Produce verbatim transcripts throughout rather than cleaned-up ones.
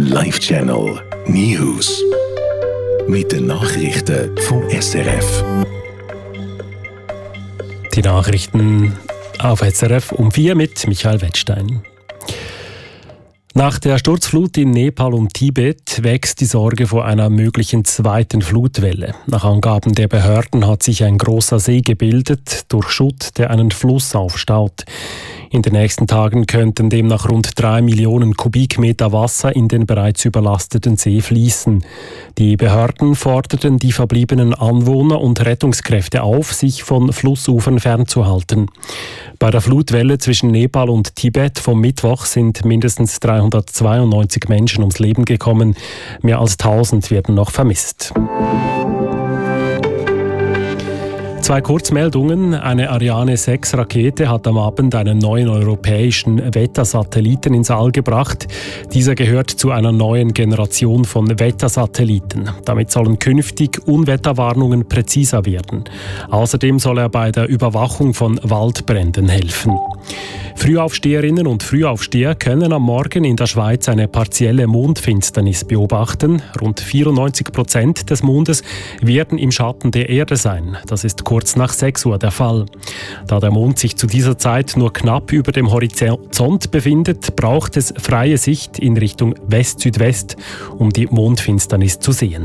Live Channel News. Mit den Nachrichten vom S R F. Die Nachrichten auf S R F um vier mit Michael Wettstein. Nach der Sturzflut in Nepal und Tibet wächst die Sorge vor einer möglichen zweiten Flutwelle. Nach Angaben der Behörden hat sich ein großer See gebildet durch Schutt, der einen Fluss aufstaut. In den nächsten Tagen könnten demnach rund drei Millionen Kubikmeter Wasser in den bereits überlasteten See fließen. Die Behörden forderten die verbliebenen Anwohner und Rettungskräfte auf, sich von Flussufern fernzuhalten. Bei der Flutwelle zwischen Nepal und Tibet vom Mittwoch sind mindestens dreihundertzweiundneunzig Menschen ums Leben gekommen. Mehr als tausend werden noch vermisst. Zwei Kurzmeldungen. Eine Ariane sechs Rakete hat am Abend einen neuen europäischen Wettersatelliten ins All gebracht. Dieser gehört zu einer neuen Generation von Wettersatelliten. Damit sollen künftig Unwetterwarnungen präziser werden. Außerdem soll er bei der Überwachung von Waldbränden helfen. Frühaufsteherinnen und Frühaufsteher können am Morgen in der Schweiz eine partielle Mondfinsternis beobachten. Rund vierundneunzig Prozent des Mondes werden im Schatten der Erde sein. Das ist kurz nach sechs Uhr der Fall. Da der Mond sich zu dieser Zeit nur knapp über dem Horizont befindet, braucht es freie Sicht in Richtung West-Südwest, um die Mondfinsternis zu sehen.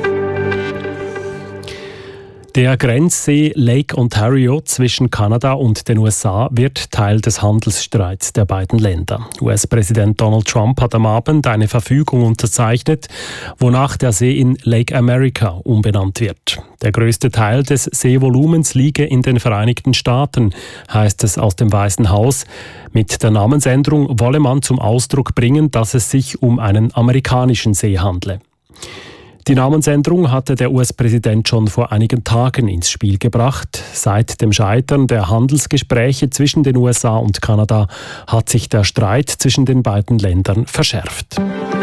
Der Grenzsee Lake Ontario zwischen Kanada und den U S A wird Teil des Handelsstreits der beiden Länder. U S-Präsident Donald Trump hat am Abend eine Verfügung unterzeichnet, wonach der See in Lake America umbenannt wird. Der größte Teil des Seevolumens liege in den Vereinigten Staaten, heißt es aus dem Weißen Haus. Mit der Namensänderung wolle man zum Ausdruck bringen, dass es sich um einen amerikanischen See handle. Die Namensänderung hatte der U S-Präsident schon vor einigen Tagen ins Spiel gebracht. Seit dem Scheitern der Handelsgespräche zwischen den U S A und Kanada hat sich der Streit zwischen den beiden Ländern verschärft.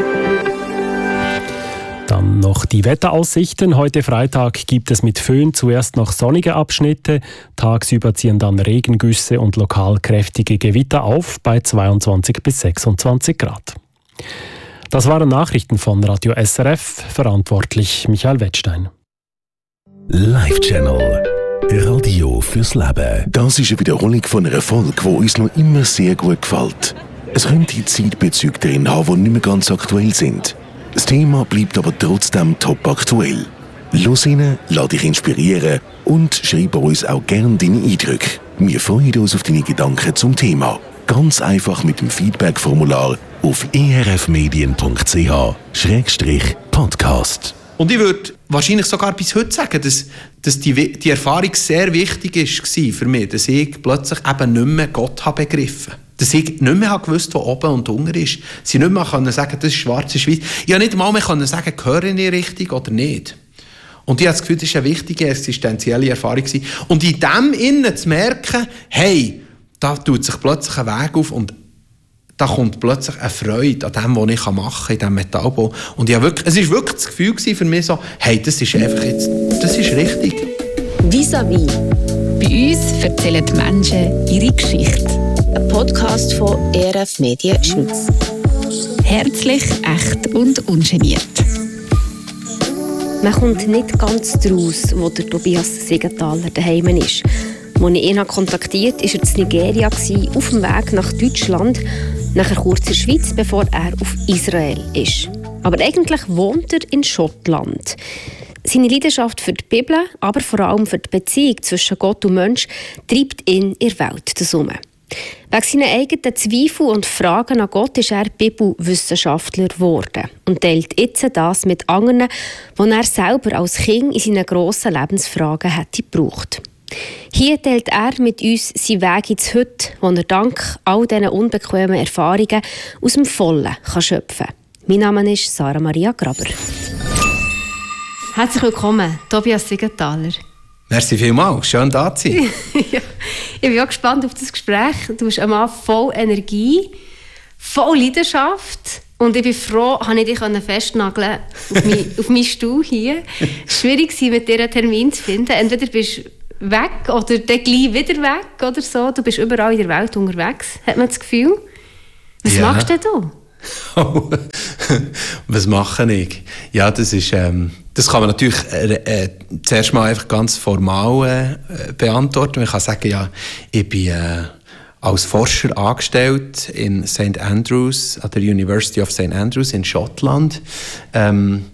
Dann noch die Wetteraussichten. Heute Freitag gibt es mit Föhn zuerst noch sonnige Abschnitte. Tagsüber ziehen dann Regengüsse und lokal kräftige Gewitter auf bei zweiundzwanzig bis sechsundzwanzig Grad. Das waren Nachrichten von Radio S R F, verantwortlich Michael Wettstein. Live Channel Radio fürs Leben. Das ist eine Wiederholung von einer Folge, die uns noch immer sehr gut gefällt. Es könnte Zeitbezüge drin haben, die nicht mehr ganz aktuell sind. Das Thema bleibt aber trotzdem top aktuell. Los rein, lass dich inspirieren und schreib uns auch gerne deine Eindrücke. Wir freuen uns auf deine Gedanken zum Thema. Ganz einfach mit dem Feedback-Formular auf e r f medien punkt c h Schrägstrich Podcast. Und ich würde wahrscheinlich sogar bis heute sagen, dass, dass die, die Erfahrung sehr wichtig war für mich, dass ich plötzlich eben nicht mehr Gott habe begriffen. Dass ich nicht mehr gewusst, wo oben und unten ist. Sie nicht mehr können sagen, das ist schwarz, das ist weiß. Ich konnte nicht mal mehr können sagen, gehöre ich richtig oder nicht. Und ich habe das Gefühl, das war eine wichtige existenzielle Erfahrung. Und in dem Innen zu merken, hey, da tut sich plötzlich ein Weg auf und da kommt plötzlich eine Freude an dem, was ich machen kann, in diesem Metallbau. Und ich wirklich, es war wirklich das Gefühl für mich so, hey, das ist einfach jetzt, das ist richtig. Vis-à-vis. Bei uns erzählen die Menschen ihre Geschichte. Ein Podcast von E R F Medien Schweiz. Herzlich, echt und ungeniert. Man kommt nicht ganz daraus, wo der Tobias Siegenthaler daheim ist. Als ich ihn kontaktiert habe, war er in Nigeria, auf dem Weg nach Deutschland, nachher kurz in der Schweiz, bevor er auf Israel ist. Aber eigentlich wohnt er in Schottland. Seine Leidenschaft für die Bibel, aber vor allem für die Beziehung zwischen Gott und Mensch, treibt ihn in der Welt zusammen. Wegen seiner eigenen Zweifel und Fragen an Gott ist er Bibelwissenschaftler geworden und teilt jetzt das mit anderen, die er selber als Kind in seinen grossen Lebensfragen hätte gebraucht. Hier teilt er mit uns seinen Weg ins Heute, wo er dank all diesen unbequemen Erfahrungen aus dem Vollen kann schöpfen kann. Mein Name ist Sarah Maria Graber. Herzlich willkommen, Tobias Siegenthaler. Merci vielmals, schön da zu sein. Ja, ich bin auch gespannt auf das Gespräch. Du bist ein Mann voll Energie, voll Leidenschaft. Und ich bin froh, dass ich dich festnageln auf, mein, auf meinen Stuhl hier. Es war schwierig, mit dir einen Termin zu finden. Entweder bist du weg oder dann gleich wieder weg oder so. Du bist überall in der Welt unterwegs, hat man das Gefühl. Was ja. machst du denn da? Oh, Was mache ich? Ja, das ist, ähm, das kann man natürlich äh, äh, zuerst mal einfach ganz formal äh, beantworten. Man kann sagen, ja, ich bin äh, als Forscher angestellt in Saint Andrews, an der University of Saint Andrews in Schottland. Ähm,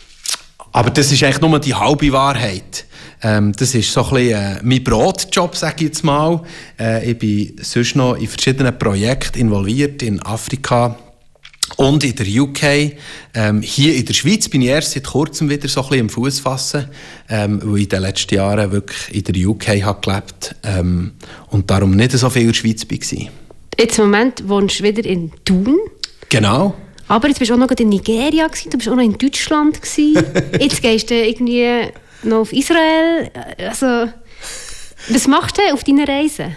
aber das ist eigentlich nur die halbe Wahrheit. Ähm, das ist so ein bisschen äh, mein Brotjob, sage ich jetzt mal. Äh, ich bin sonst noch in verschiedenen Projekten involviert, in Afrika und in der U K. Ähm, hier in der Schweiz bin ich erst seit kurzem wieder so ein bisschen im Fuß fassen, ähm, weil ich in den letzten Jahren wirklich in der U K habe gelebt ähm, und darum nicht so viel in der Schweiz war. Jetzt im Moment wohnst du wieder in Thun. Genau. Aber jetzt bist du auch noch in Nigeria, du bist auch noch in Deutschland. Jetzt gehst du irgendwie noch auf Israel. Also, was machst du auf deiner Reise?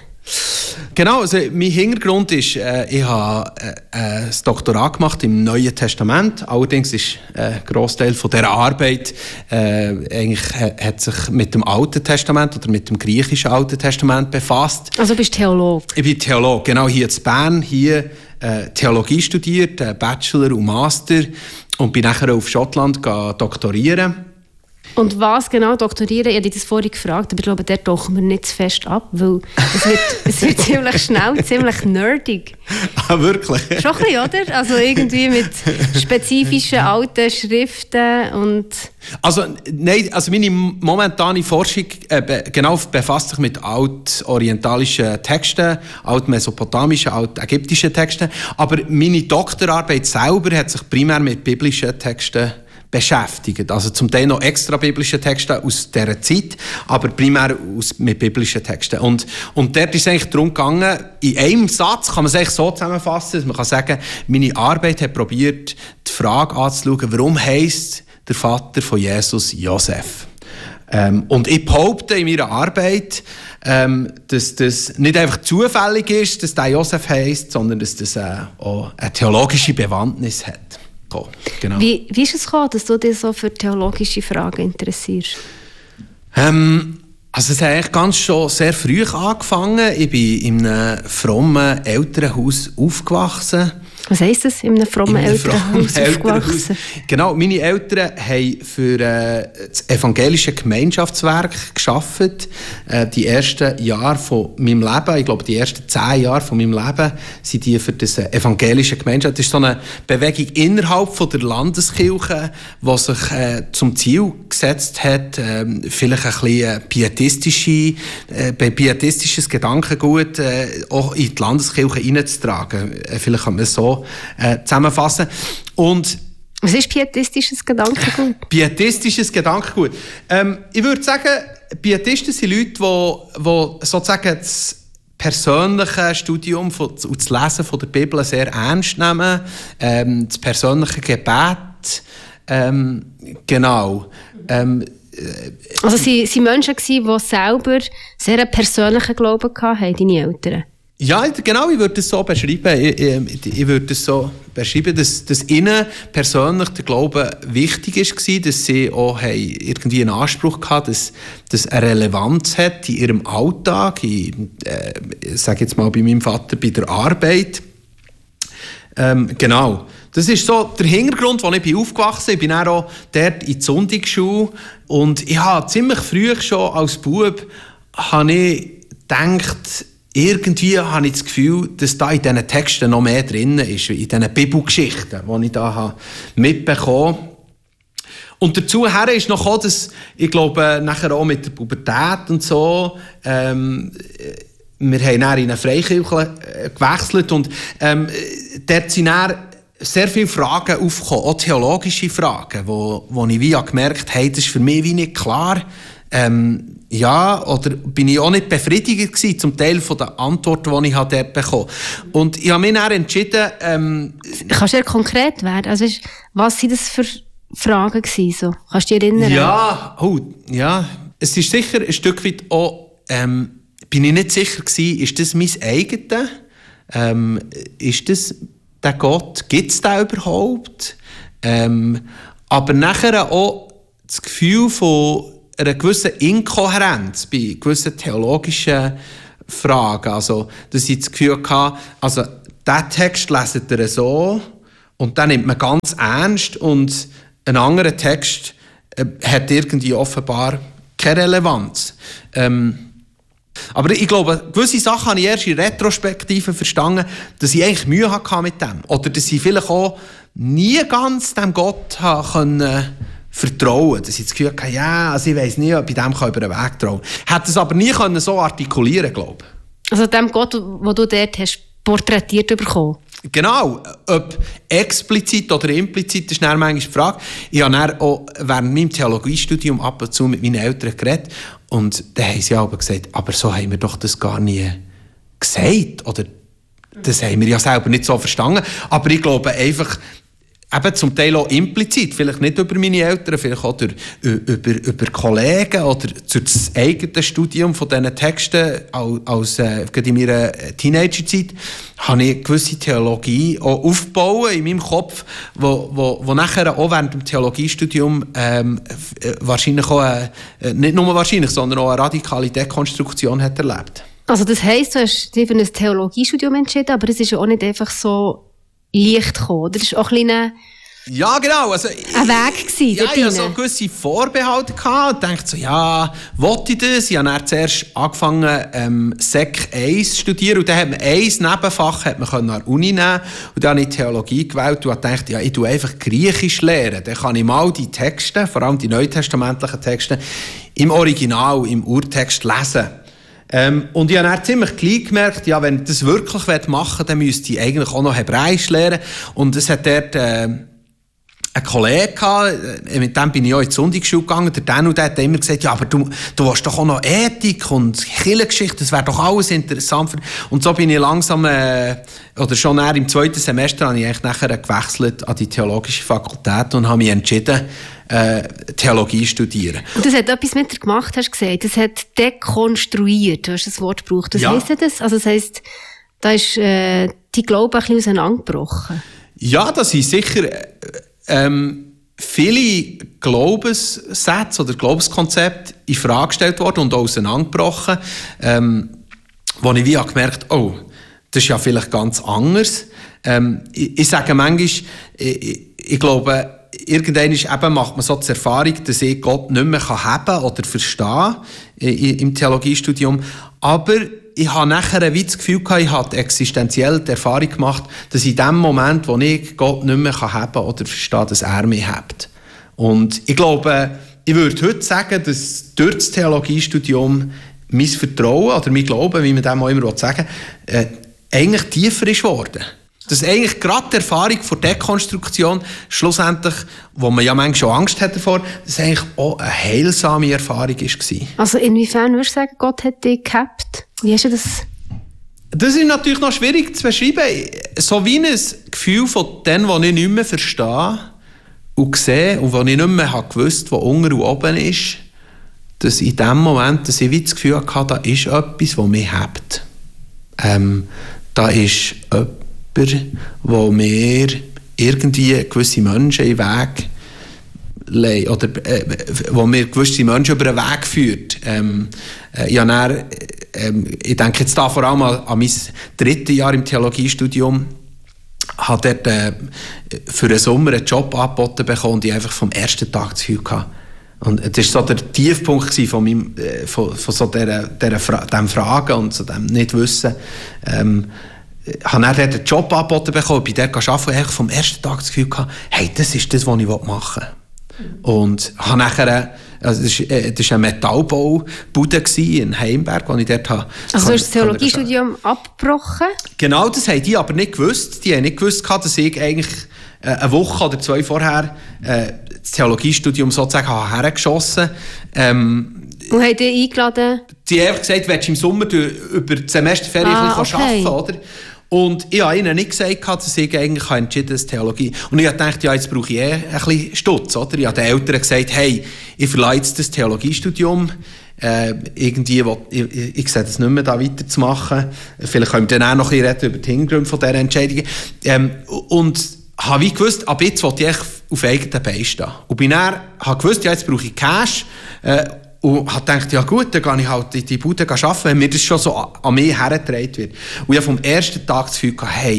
Genau, also mein Hintergrund ist, äh, ich habe äh, ein Doktorat gemacht im Neuen Testament. Allerdings ist äh, ein Grossteil von dieser Arbeit äh, eigentlich hat sich mit dem Alten Testament oder mit dem griechischen Alten Testament befasst. Also bist du Theologe? Ich bin Theologe, genau, hier in Bern, hier äh, Theologie studiert, äh, Bachelor und Master und bin nachher auf Schottland doktorieren. Und was genau doktorieren? Ich habe dich das vorhin gefragt, aber ich glaube, dort tauchen wir nicht zu fest ab, weil es wird, es wird ziemlich schnell, ziemlich nerdig. Ah, wirklich? Schon ein bisschen, oder? Also irgendwie mit spezifischen alten Schriften und... Also, nein, also meine momentane Forschung äh, be, genau befasst sich mit altorientalischen Texten, altmesopotamischen, altägyptischen Texten, aber meine Doktorarbeit selber hat sich primär mit biblischen Texten beschäftigt. Also zum Teil noch extra biblische Texte aus dieser Zeit, aber primär aus, mit biblischen Texten. Und, und dort ist es eigentlich darum gegangen, in einem Satz kann man es eigentlich so zusammenfassen, dass man kann sagen, meine Arbeit hat probiert, die Frage anzuschauen, warum heisst der Vater von Jesus Josef? Ähm, und ich behaupte in meiner Arbeit, ähm, dass das nicht einfach zufällig ist, dass der Josef heisst, sondern dass das äh, auch eine theologische Bewandtnis hat. Oh, genau. Wie, wie ist es gekommen, dass du dich so für theologische Fragen interessierst? Ähm, also es hat eigentlich ganz schon sehr früh angefangen. Ich bin in einem frommen Elternhaus aufgewachsen. Was heisst das, in einem frommen in einem Elternhaus frommen aufgewachsen? Elternhaus. Genau, meine Eltern haben für äh, das evangelische Gemeinschaftswerk gearbeitet. Äh, die ersten Jahre von meinem Leben, ich glaube die ersten zehn Jahre von meinem Leben, sind die für das evangelische Gemeinschaft. Das ist so eine Bewegung innerhalb von der Landeskirche, die sich äh, zum Ziel gesetzt hat, äh, vielleicht ein bisschen pietistische, äh, pietistisches Gedankengut äh, auch in die Landeskirche hineinzutragen. Äh, vielleicht kann man es so äh, zusammenfassen. Und was ist pietistisches Gedankengut? Pietistisches Gedankengut. Ähm, ich würde sagen, Pietisten sind Leute, die, die sozusagen das persönliche Studium von, und das Lesen von der Bibel sehr ernst nehmen. Ähm, das persönliche Gebet. Ähm, genau. Ähm, also sie waren Menschen, die selber sehr einen persönlichen Glauben hatten, deine Eltern? Ja, genau, ich würde das so beschreiben. Ich, ich, ich würde das so beschreiben, dass, dass ihnen persönlich der Glaube wichtig war, dass sie auch haben irgendwie einen Anspruch hatten, dass das eine Relevanz hat in ihrem Alltag, in, äh, ich sage jetzt mal bei meinem Vater, bei der Arbeit. Ähm, genau. Das ist so der Hintergrund, wo ich bin aufgewachsen bin. Ich bin dann auch dort in die Sonntagsschule und ich habe ziemlich früh schon als Bub habe ich gedacht, irgendwie habe ich das Gefühl, dass da in diesen Texten noch mehr drin ist, in diesen Bibelgeschichten, die ich da mitbekommen habe. Und dazu ist noch gekommen, dass ich glaube, nachher auch mit der Pubertät und so, ähm, wir haben dann in eine Freikirche gewechselt und ähm, dort sind dann sehr viele Fragen aufgekommen, auch theologische Fragen, wo, wo ich wie gemerkt habe, hey, das ist für mich wie nicht klar. Ähm, ja, oder bin ich auch nicht befriedigt gewesen, zum Teil von den Antworten, die ich dort bekommen habe. Und ich habe mich dann entschieden... Ähm, Kannst du ja konkret werden? Also, was waren das für Fragen gewesen, so? Kannst du dich erinnern? Ja, oh, ja, es ist sicher ein Stück weit auch... Ähm, bin ich nicht sicher gewesen, ist das mein eigenes? Ähm, ist das der Gott? Gibt es den überhaupt? Ähm, aber nachher auch das Gefühl von einer gewissen Inkohärenz bei gewissen theologischen Fragen. Also, dass ich das Gefühl hatte, also, diesen Text leset ihr so und den nimmt man ganz ernst und ein anderer Text äh, hat irgendwie offenbar keine Relevanz. Ähm, aber ich glaube, gewisse Sachen habe ich erst in Retrospektive verstanden, dass ich eigentlich Mühe hatte mit dem. Oder dass ich vielleicht auch nie ganz dem Gott können vertrauen. Dass ich das Gefühl hatte, ja, also ich weiss nicht, ob ich dem über den Weg trauen kann. Hätte es aber nie können so artikulieren, glaube ich. Also dem Gott, den du dort hast porträtiert bekommen? Genau, ob explizit oder implizit, ist dann manchmal die Frage. Ich habe dann auch während meinem Theologiestudium ab und zu mit meinen Eltern geredet und dann haben sie aber gesagt, aber so haben wir doch das gar nie gesagt. Oder das haben wir ja selber nicht so verstanden. Aber ich glaube einfach, eben zum Teil auch implizit, vielleicht nicht über meine Eltern, vielleicht auch durch, über, über Kollegen oder durch das eigene Studium von diesen Texten als, als äh, in meiner Teenagerzeit, habe ich eine gewisse Theologie auch aufgebaut in meinem Kopf, wo, wo, wo nachher auch während dem Theologiestudium ähm, wahrscheinlich auch, äh, nicht nur wahrscheinlich, sondern auch eine radikale Dekonstruktion hat erlebt. Also das heisst, du hast dich für ein Theologiestudium entschieden, aber es ist ja auch nicht einfach so leicht gekommen. Das ist auch ein kleiner ja, genau. Also, ein Weg gewesen. Ja, ich hatte so gewisse Vorbehalte gehabt und dachte so, ja, wollte ich das? Ich habe dann zuerst angefangen, ähm, Sek eins zu studieren und dann hat man ein Nebenfach hat man an der Uni nehmen und dann habe ich Theologie gewählt und dachte, ja, ich tue einfach Griechisch lernen. Dann kann ich mal die Texte, vor allem die neutestamentlichen Texte, im Original, im Urtext lesen. Ähm, und ich habe dann ziemlich gleich gemerkt, ja, wenn ich das wirklich machen will, dann müsste ich eigentlich auch noch Hebräisch lernen. Und es hat dort äh, einen Kollegen gehabt, mit dem bin ich auch in die Sonntagsschule gegangen, der Dan, und der hat immer gesagt, ja, aber du, du willst doch auch noch Ethik und Kirchengeschichte, das wäre doch alles interessant. Für... Und so bin ich langsam, äh, oder schon näher im zweiten Semester, habe ich eigentlich nachher gewechselt an die theologische Fakultät und habe mich entschieden, Äh, Theologie studieren. Und das hat etwas mit dir gemacht, hast du gesagt. Das hat dekonstruiert, du hast das Wort gebraucht. Was ja. heisst das? Also das heisst, da ist äh, die Glaube ein bisschen auseinandergebrochen. Ja, das sind sicher ähm, viele Glaubenssätze oder Glaubenskonzepte in Frage gestellt worden und auseinandergebrochen, ähm, wo ich wie auch gemerkt habe, oh, das ist ja vielleicht ganz anders. Ähm, ich, ich sage manchmal, ich, ich, ich glaube, irgendwann eben macht man so die Erfahrung, dass ich Gott nicht mehr haben oder verstehen kann im Theologiestudium. Aber ich habe nachher wie das Gefühl gehabt, ich habe existenziell die Erfahrung gemacht, dass in dem Moment, wo ich Gott nicht mehr haben oder verstehen, dass er mich hat. Und ich glaube, ich würde heute sagen, dass durch das Theologiestudium mein Vertrauen oder mein Glauben, wie man dem auch immer sagen will, äh, eigentlich tiefer ist geworden. Dass eigentlich gerade die Erfahrung von Dekonstruktion schlussendlich, wo man ja manchmal schon Angst hat davor, dass eigentlich auch eine heilsame Erfahrung war. Also inwiefern würdest du sagen, Gott hat dich gehabt? Wie hast du das? Das ist natürlich noch schwierig zu beschreiben. So wie ein Gefühl von dem, was ich nicht mehr verstehe und sehe und was ich nicht mehr gewusst habe, was unten und oben ist, dass in dem Moment, dass ich wie das Gefühl hatte, da ist etwas, das mich hebt. Ähm, da ist etwas, wo mir irgendwie gewisse Menschen in den Weg legen, oder äh, wo mir gewisse Menschen über den Weg führt. Ähm, äh, ja, dann, ähm, ich denke jetzt da vor allem an, an mein drittes Jahr im Theologiestudium, habe dort äh, für einen Sommer einen Job angeboten bekommen und ich einfach vom ersten Tag das Gefühl hatte. Und das war so der Tiefpunkt von, meinem, äh, von, von so dieser, dieser Fra- dem Fragen und so dem Nicht-Wissen. Ähm, Ich habe dann dort einen Job angeboten bekommen, bei der arbeiten und vom ersten Tag das Gefühl gehabt, hey, das ist das, was ich machen will. Und habe nachher, also das war äh, eine Metallbaubude in Heimberg, wo ich dort habe. Also du hast das Theologiestudium abgebrochen? Genau, das haben die aber nicht gewusst. Die haben nicht gewusst, dass ich eigentlich äh, eine Woche oder zwei vorher äh, das Theologiestudium sozusagen hergeschossen habe. Ähm, und haben dich eingeladen? Die haben einfach gesagt, willst du im Sommer über die Semesterferien ah, okay. arbeiten, oder? Und ich habe ihnen nicht gesagt, dass ich eigentlich entschieden habe, dass Theologie. Und ich habe gedacht, ja, jetzt brauche ich eh ein bisschen Stutz, oder? Ich habe den Eltern gesagt, hey, ich verlasse jetzt das Theologiestudium. Äh, irgendwie, wo, ich, ich, ich sehe das nicht mehr, da weiterzumachen. Vielleicht können wir dann auch noch ein bisschen reden über die Hintergründe von dieser Entscheidung. Ähm, und habe wie gewusst, ab jetzt will ich auf eigenen Beinen stehen. Und bin dann, habe gewusst, ja, jetzt brauche ich Cash. Äh, Und habe gedacht, ja gut, dann gehe ich halt in die Bude arbeiten, wenn mir das schon so an mich hergetragen wird. Und ich habe vom ersten Tag das Gefühl gehabt, hey,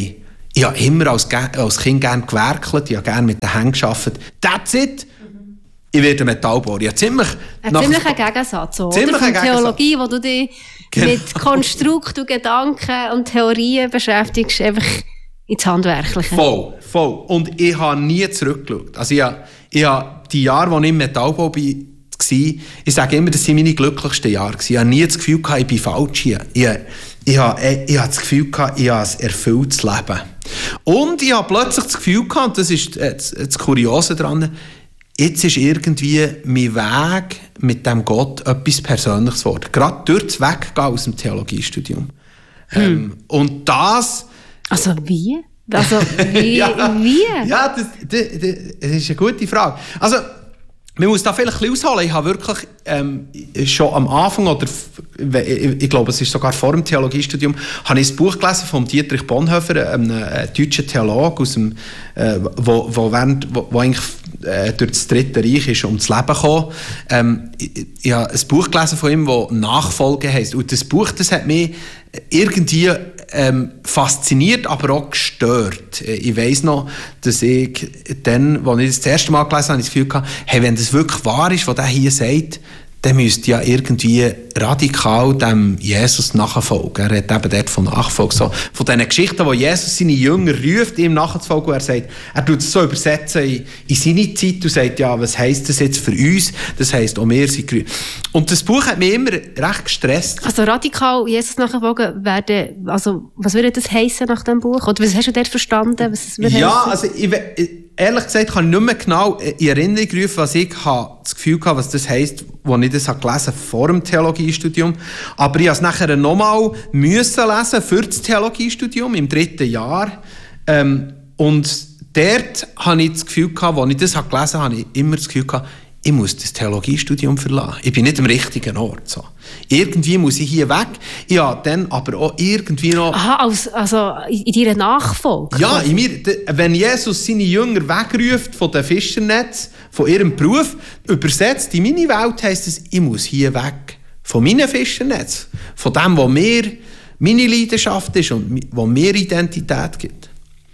Ich habe immer als, als Kind gerne gewerkelt, ich habe gerne mit den Händen gearbeitet. That's it! Ich werde Metallbauer. Ich habe ziemlich... Ein ziemlicher Gegensatz, oder? Ziemlich Von Gegensatz. Theologie, wo du dich genau. mit Konstrukt und Gedanken und Theorien beschäftigst, einfach ins Handwerkliche. Voll, voll. Und ich habe nie zurückgeschaut. Also ich habe, ich habe die Jahre, als ich im Metallbau war, ich sage immer, das waren meine glücklichsten Jahre. Ich habe nie das Gefühl gehabt, ich bin falsch hier. Ich, ich, habe, ich habe das Gefühl gehabt, ich habe ein erfülltes Leben. Und ich habe plötzlich das Gefühl gehabt, und das ist das, das Kuriose daran, jetzt ist irgendwie mein Weg mit dem Gott etwas Persönliches geworden. Gerade durch das Weggehen aus dem Theologiestudium. Hm. Ähm, und das... Also wie? Also wie? ja, wie? Ja, das, das, das ist eine gute Frage. Also, man muss da vielleicht ein bisschen ausholen. Ich habe wirklich ähm, schon am Anfang, oder ich, ich glaube, es ist sogar vor dem Theologiestudium, habe ich ein Buch gelesen von Dietrich Bonhoeffer, einem äh, deutschen Theologen, aus dem, äh, wo, wo, während, wo, wo eigentlich äh, durch das Dritte Reich ist ums Leben gekommen. Ähm, ich, ich habe ein Buch gelesen von ihm, das Nachfolge heisst. Und das Buch, das hat mich irgendwie ähm, fasziniert, aber auch gestört. Ich weiss noch, dass ich dann, als ich das, das erste Mal gelesen habe, ich das Gefühl hatte, hey, wenn das wirklich wahr ist, was der hier sagt, dann müsste ja irgendwie radikal dem Jesus nachfolgen. Er hat eben dort von Nachfolge, so, von diesen Geschichten, wo Jesus seine Jünger ruft, ihm nachzufolgen, und er sagt, er tut es so übersetzen in, in seine Zeit und sagt, ja, was heisst das jetzt für uns? Das heisst, auch wir sind gerufen. Und das Buch hat mich immer recht gestresst. Also radikal Jesus nachfolgen werden, also was würde das heissen nach dem Buch? Oder was hast du dort verstanden? Was es ja, heissen? Also ich, ehrlich gesagt kann ich nicht mehr genau in Erinnerung rufen, was ich das Gefühl hatte, was das heisst, als ich das gelesen habe vor dem Theologiestudium. Aber ich musste es nachher nochmal müssen lesen für das Theologiestudium im dritten Jahr. Ähm, und dort hatte ich das Gefühl, als ich das gelesen habe, habe ich immer das Gefühl gehabt, ich muss das Theologiestudium verlassen. Ich bin nicht am richtigen Ort. So. Irgendwie muss ich hier weg. Ja, dann aber auch irgendwie noch... Aha, also, also in deiner Nachfolge? Ja, in mir, wenn Jesus seine Jünger wegruft von den Fischernetz, von ihrem Beruf, übersetzt in meine Welt, heisst es, ich muss hier weg. Von meinem Fischernetz. Von dem, was mir meine Leidenschaft ist und was mir Identität gibt.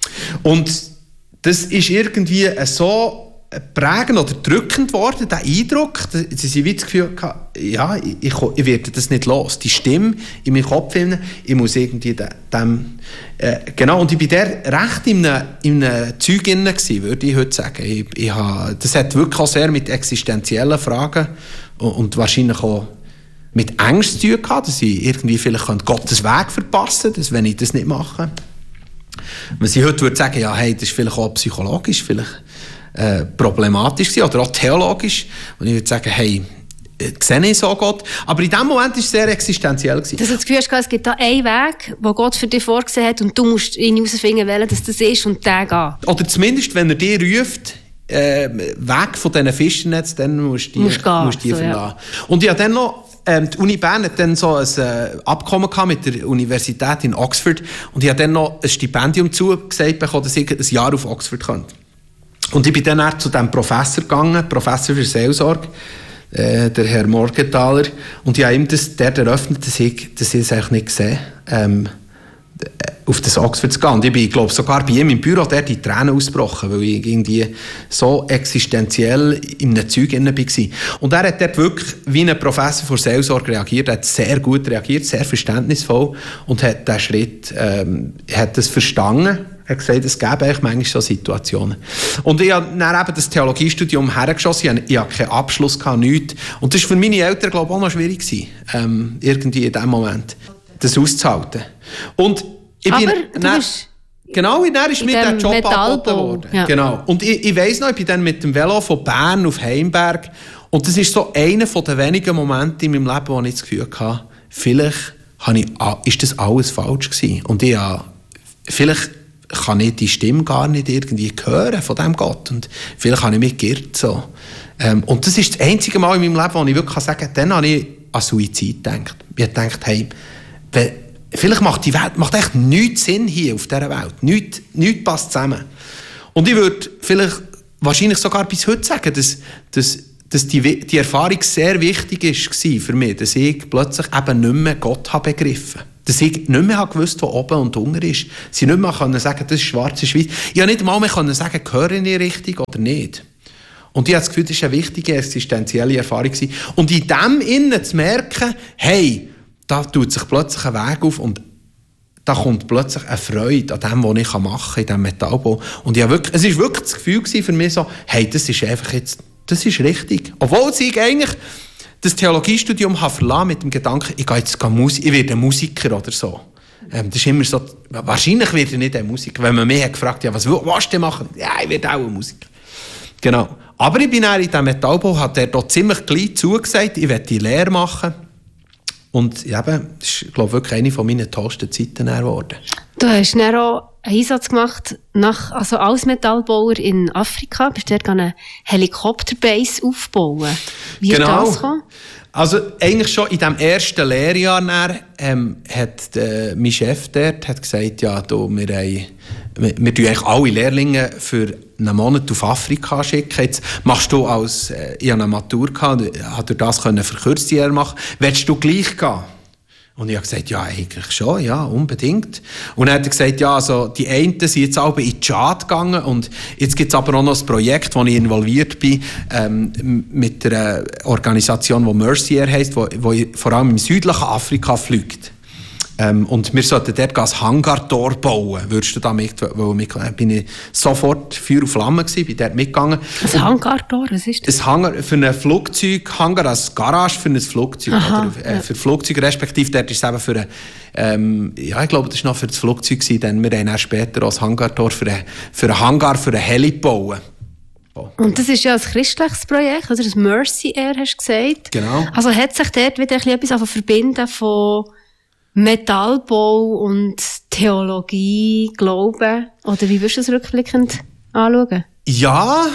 Und das ist irgendwie so prägend oder drückend worden, der Eindruck, dass ich das Gefühl hatte, ja, ich, ich, ich werde das nicht los. Die Stimme in meinem Kopf, ich muss irgendwie dem, äh, genau, und ich war da recht in einem, in einem Zeug drin gewesen, würde ich heute sagen. Ich, ich habe, das hat wirklich auch sehr mit existenziellen Fragen und, und wahrscheinlich auch mit Angst zu tun gehabt, dass ich irgendwie vielleicht Gottes Weg verpassen könnte, wenn ich das nicht mache. Was ich heute würde sagen, ja, hey, das ist vielleicht auch psychologisch, vielleicht Äh, problematisch gewesen, oder auch theologisch. Und ich würde sagen, hey, äh, sehe ich so Gott. Aber in dem Moment war es sehr existenziell gewesen. Dass du das Gefühl hast, es gibt da einen Weg, den Gott für dich vorgesehen hat und du musst ihn herausfinden, dass das ist und den gehen. Oder zumindest, wenn er dich ruft, äh, weg von diesen Fischernetz, dann musst du die, musst gehen, musst die so, verlassen. Ja. Und ich habe dann noch Ähm, die Uni Bern hat dann so ein äh, Abkommen gehabt mit der Universität in Oxford und ich habe dann noch ein Stipendium zugesagt bekommen, dass ich ein Jahr auf Oxford könnte. Und ich bin dann auch zu diesem Professor gegangen, Professor für Seelsorge, äh, der Herr Morgenthaler, und ich habe ihm das, der eröffnet, dass ich, dass ich es eigentlich nicht gesehen ähm, auf das Oxford zu gehen. Und ich bin, glaube sogar bei ihm im Büro dort die Tränen ausgebrochen, weil ich irgendwie so existenziell in einem Zeug drin war. Und er hat dort wirklich wie ein Professor für Seelsorge reagiert, er hat sehr gut reagiert, sehr verständnisvoll und hat diesen Schritt, ähm, hat das verstanden. Er hat gesagt, es gäbe eigentlich manchmal so Situationen. Und ich habe dann eben das Theologiestudium hergeschossen. Ich hatte keinen Abschluss, nichts. Und das war für meine Eltern, glaube ich, auch noch schwierig gewesen, ähm, irgendwie in diesem Moment, das auszuhalten. Und ich Aber bin, du dann, bist genau, und dann ist mir der Job angeboten worden. Ja. Genau. Und ich, ich weiss noch, ich bin dann mit dem Velo von Bern auf Heimberg. Und das ist so einer der wenigen Momente in meinem Leben, wo ich das Gefühl hatte, vielleicht habe ich, ist das alles falsch gewesen. Und ich habe, vielleicht kann ich die Stimme gar nicht irgendwie hören von diesem Gott. Und vielleicht habe ich mich geirrt. So. Ähm, und das ist das einzige Mal in meinem Leben, wo ich wirklich sagen kann, dann habe ich an Suizid gedacht. Ich habe gedacht, hey, wenn, vielleicht macht die Welt macht echt nichts Sinn hier auf dieser Welt. Nichts, nichts passt zusammen. Und ich würde vielleicht wahrscheinlich sogar bis heute sagen, dass, dass, dass die, die Erfahrung sehr wichtig war für mich, dass ich plötzlich eben nicht mehr Gott habe begriffen. Dass ich nicht mehr gewusst, wo oben und unten ist. Sie nicht mehr können sagen, das ist schwarze Schweiz. Ich konnte nicht mal mehr können sagen, gehöre ich richtig oder nicht. Und ich habe das Gefühl, das war eine wichtige existenzielle Erfahrung. Und in dem Innen zu merken, hey, da tut sich plötzlich ein Weg auf und da kommt plötzlich eine Freude an dem, was ich machen kann, in diesem Metallbau. Und ich habe wirklich, es war wirklich das Gefühl für mich so, hey, das ist einfach jetzt, das ist richtig. Obwohl ich eigentlich das Theologiestudium habe verlassen mit dem Gedanken, ich gehe jetzt Musik, ich werde ein Musiker oder so. Ähm, das ist immer so, wahrscheinlich werde ich nicht ein Musiker. Wenn man mich hat gefragt, ja, was willst du machen? Ja, ich werde auch ein Musiker. Genau. Aber ich bin dann in diesem Metallbau, hat er dort ziemlich gleich zugesagt, ich werde die Lehre machen. Und ja, das ist, glaube ich, wirklich eine von meinen tollsten Zeiten geworden. Du hast dann auch einen Einsatz gemacht, nach, also als Metallbauer in Afrika. Bist du dort eine Helikopterbase aufbauen? Wie genau. ist das gekommen? Also eigentlich schon in diesem ersten Lehrjahr dann, ähm, hat äh, mein Chef dort hat gesagt, ja, du, wir, haben, wir, wir tun eigentlich alle Lehrlinge für einen Monat auf Afrika schicken. Jetzt machst du als, äh, ich hatte eine Matur, hat durch das können verkürzte Jahre machen. Willst du gleich gehen? Und ich habe gesagt, ja, eigentlich schon, ja, unbedingt. Und dann hat er gesagt, ja, also die einen sind jetzt alle in die Tschad gegangen und jetzt gibt es aber auch noch ein Projekt, wo ich involviert bin, ähm, mit einer Organisation, die Mercy Air heisst, wo, wo vor allem im südlichen Afrika fliegt. Ähm, und wir sollten dort ein Hangartor bauen. Würdest du da mit, weil mit, bin ich sofort Feuer und Flamme gewesen, bin dort mitgegangen. Ein Hangartor, was ist das? Ein Hangar für ein Flugzeug, Hangar als Garage für ein Flugzeug. Aha, oder, äh, ja. Für Flugzeuge, respektive dort ist es eben für ein, ähm, ja, ich glaube, das war noch für das Flugzeug gewesen, denn wir haben dann später auch ein Hangartor für ein, für ein Hangar, für ein Heli bauen. Oh. Und das ist ja ein christliches Projekt, oder? Das Mercy Air, hast du gesagt. Genau. Also hat sich dort wieder etwas verbinden von Metallbau und Theologie, Glauben? Oder wie würdest du das rückblickend anschauen? Ja,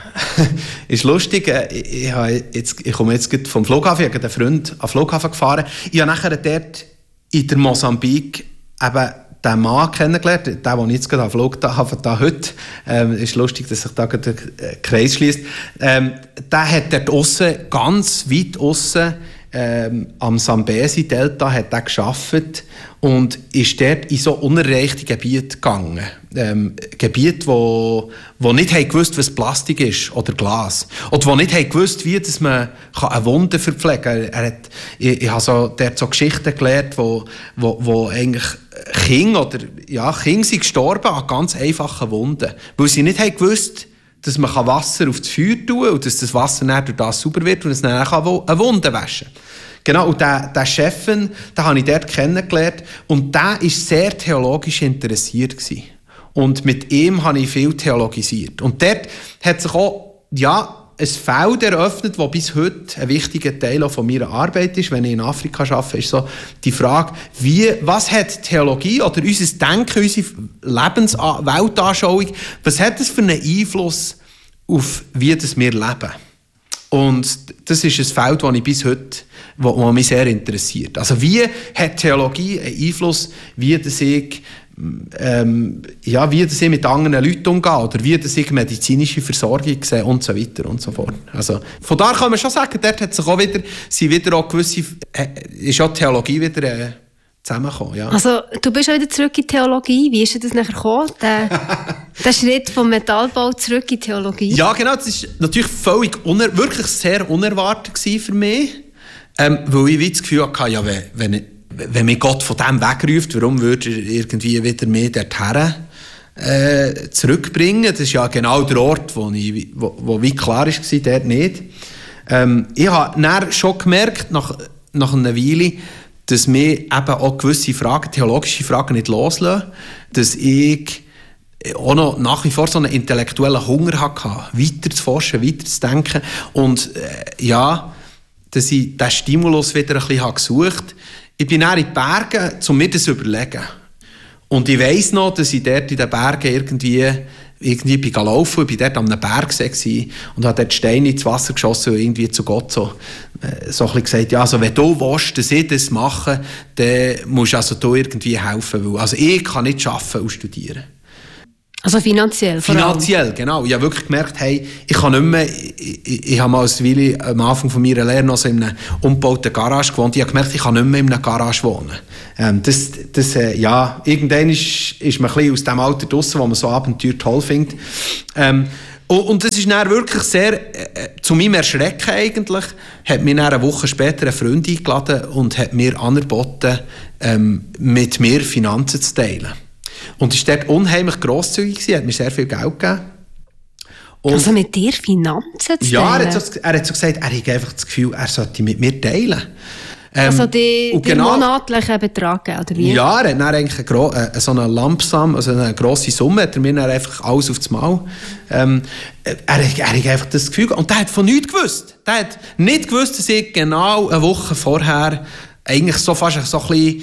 ist lustig. Ich, ich, jetzt, ich komme jetzt vom Flughafen, ich habe einen Freund am Flughafen gefahren. Ich habe nachher dort in der Mosambik eben den Mann kennengelernt, den, den ich jetzt gerade am Flughafen da heute, ähm, ist lustig, dass sich da der Kreis schließt. Ähm, der hat dort aussen, ganz weit aussen, Ähm, am Sambesi-Delta hat er gearbeitet und ist dort in so unerreichte Gebiete gegangen. Ähm, Gebiete, wo, wo nicht haben gewusst, was Plastik ist oder Glas. Oder wo nicht haben gewusst, wie dass man eine Wunde verpflegen kann. Er hat, ich, ich habe so, dort so Geschichten gelernt, wo, wo, wo eigentlich Kinder oder ja, Kinder sind gestorben an ganz einfachen Wunden. Weil sie nicht haben gewusst, dass man Wasser auf das Feuer tun kann und dass das Wasser dann durch das sauber wird und es dann auch eine Wunde waschen kann. Genau, und der, der Chef, den habe ich dort kennengelernt und der war sehr theologisch interessiert gewesen. Und mit ihm habe ich viel theologisiert. Und dort hat sich auch, ja, ein Feld eröffnet, das bis heute ein wichtiger Teil auch von meiner Arbeit ist, wenn ich in Afrika arbeite, ist so die Frage, wie, was hat Theologie oder unser Denken, unsere Lebens- Weltanschauung, was hat das für einen Einfluss auf wie das wir leben? Und das ist ein Feld, das ich bis heute, wo, wo mich sehr interessiert. Also wie hat Theologie einen Einfluss, wie das ich Ähm, ja, wie das ich mit anderen Leuten umgehe oder wie das ich medizinische Versorgung sehe und so weiter und so fort. Also, von da kann man schon sagen, dort hat sich auch wieder, sind wieder auch gewisse, äh, ist auch Theologie wieder äh, zusammengekommen. Ja. Also, du bist auch wieder zurück in Theologie. Wie ist denn das nachher gekommen, der, der Schritt vom Metallbau zurück in Theologie? Ja, genau, das war natürlich völlig, uner- wirklich sehr unerwartet für mich, ähm, weil ich wie das Gefühl hatte, ja, wenn, wenn ich Wenn mich Gott von dem wegruft, warum würde er irgendwie wieder mehr dorthin äh, zurückbringen? Das ist ja genau der Ort, wo, ich, wo, wo wie klar war, dort nicht. Ähm, ich habe dann schon gemerkt, nach, nach einer Weile, dass mir eben auch gewisse Fragen, theologische Fragen nicht loslassen, dass ich auch noch nach wie vor so einen intellektuellen Hunger hatte, weiter zu forschen, weiter zu denken. Und äh, ja, dass ich diesen Stimulus wieder ein bisschen gesucht habe. Ich bin dann in die Berge, um mir das zu überlegen. Und ich weiss noch, dass ich dort in den Bergen irgendwie, irgendwie bin gelaufen, ich war dort an einem Bergsee und habe dort Steine ins Wasser geschossen und irgendwie zu Gott so, äh, so ein bisschen gesagt, ja, also wenn du willst, dass ich das mache, dann musst du also du irgendwie helfen. Weil, also ich kann nicht arbeiten und studieren. Also finanziell? Finanziell, genau. Ich habe wirklich gemerkt, hey, ich kann nicht mehr, ich, ich, ich habe mal als Willi am Anfang von meiner Lehre noch so in einer umgebauten Garage gewohnt. Ich habe gemerkt, ich kann nicht mehr in einer Garage wohnen. Ähm, das, das, äh, ja, irgendwann ist, ist man ein bisschen aus dem Alter draussen, wo man so Abenteuer toll findet. Ähm, und, und das ist dann wirklich sehr, äh, zu meinem Erschrecken eigentlich, hat mir dann eine Woche später ein Freund eingeladen und hat mir angeboten, ähm, mit mir Finanzen zu teilen. Und er war dort unheimlich grosszügig gewesen, hat mir sehr viel Geld gegeben. Und also mit dir Finanzen zu teilen? Ja, er hat, so, er hat so gesagt, er hat einfach das Gefühl, er sollte mit mir teilen. Ähm, also die, die genau, monatlichen Betrag, oder wie? Ja, er hat dann eigentlich eine, äh, so eine Lampsam, also eine grosse Summe, hat er mir dann einfach alles aufs Maul. Ähm, er, er hat einfach das Gefühl, und der hat von nichts gewusst. Der hat nicht gewusst, dass ich genau eine Woche vorher eigentlich so fast so ein bisschen,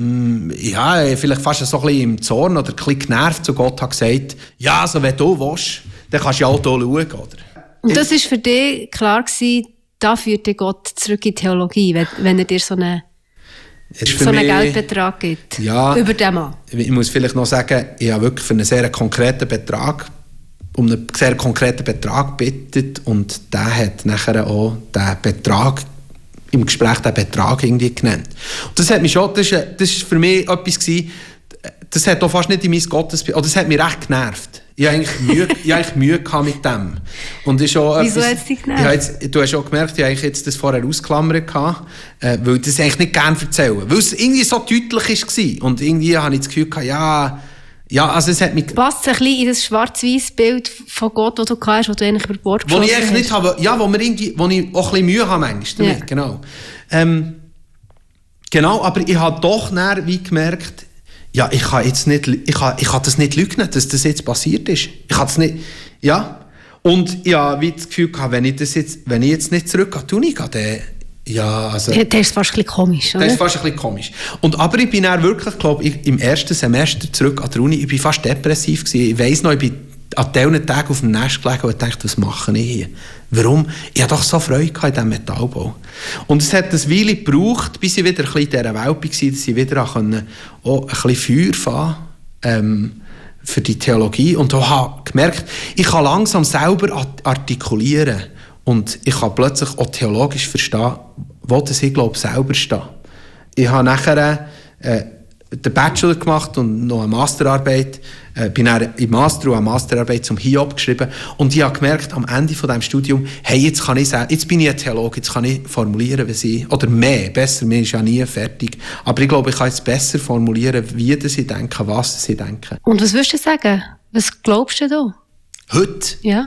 ja, vielleicht fast so ein bisschen im Zorn oder ein bisschen genervt zu Gott hat gesagt, ja, also wenn du willst, dann kannst du ja auch hier schauen, oder? Und das war für dich klar gewesen, da führt dir Gott zurück in die Theologie, wenn, wenn er dir so einen, so einen mich, Geldbetrag gibt? Ja, über den Mann. Ich muss vielleicht noch sagen, ich habe wirklich für einen sehr konkreten Betrag, um einen sehr konkreten Betrag gebeten und der hat nachher auch den Betrag im Gespräch den Betrag irgendwie genannt. Und das hat mich schon, das ist, das ist für mich etwas gewesen, das hat auch fast nicht in mein Gottesbild, oder das hat mich recht genervt. Ich hatte eigentlich Mühe, ich hatte eigentlich Mühe gehabt mit dem. Und ist auch Wieso etwas, hat es dich genervt? Jetzt, du hast auch gemerkt, ich habe jetzt das vorher ausklammert gehabt, äh, weil ich das eigentlich nicht gerne erzählen, weil es irgendwie so deutlich war. Und irgendwie habe ich das Gefühl gehabt, ja, ja, also es hat mich... Passt ein bisschen in das schwarz-weiss Bild von Gott, das du hast, das du eigentlich über Bord geschossen hast? Wo ich eigentlich nicht habe, ja, wo, mir irgendwie, wo ich auch ein bisschen Mühe habe manchmal damit, ja. Genau. Ähm, genau, aber ich habe doch näher wie gemerkt, ja, ich kann jetzt nicht, ich kann, ich kann das nicht leugnen, dass das jetzt passiert ist. Ich kann das nicht, ja. Und ich habe wie das Gefühl gehabt, wenn ich das jetzt, wenn ich jetzt nicht zurück an die Uni gehe, dann, ja, also... Das ist fast ein bisschen komisch, oder? Das ist fast ein bisschen komisch. Und, aber ich bin dann wirklich, glaube ich, im ersten Semester zurück an die Uni, ich bin fast depressiv gewesen. Ich weiss noch, ich bin an diesen Tagen auf dem Nest gelegen und dachte, was mache ich hier? Warum? Ich hatte doch so Freude in diesem Metallbau. Und es hat eine Weile gebraucht, bis ich wieder ein bisschen in dieser Welt war, dass ich wieder auch ein bisschen Feuer fahren ähm, für die Theologie. Und ich habe gemerkt, ich kann langsam selber artikulieren. Und ich kann plötzlich auch theologisch verstehen, wo das ich glaube selber stehe. Ich habe nachher äh, den Bachelor gemacht und noch eine Masterarbeit. Äh, bin dann im Master und eine Masterarbeit zum Hiob geschrieben. Und ich habe gemerkt, am Ende von diesem Studium, hey, jetzt kann ich sagen, jetzt bin ich ein Theologe, jetzt kann ich formulieren, was ich, oder mehr, besser, mir ist ja nie fertig. Aber ich glaube, ich kann jetzt besser formulieren, wie das ich denke, was ich denke. Und was würdest du sagen? Was glaubst du da? Heute? Ja.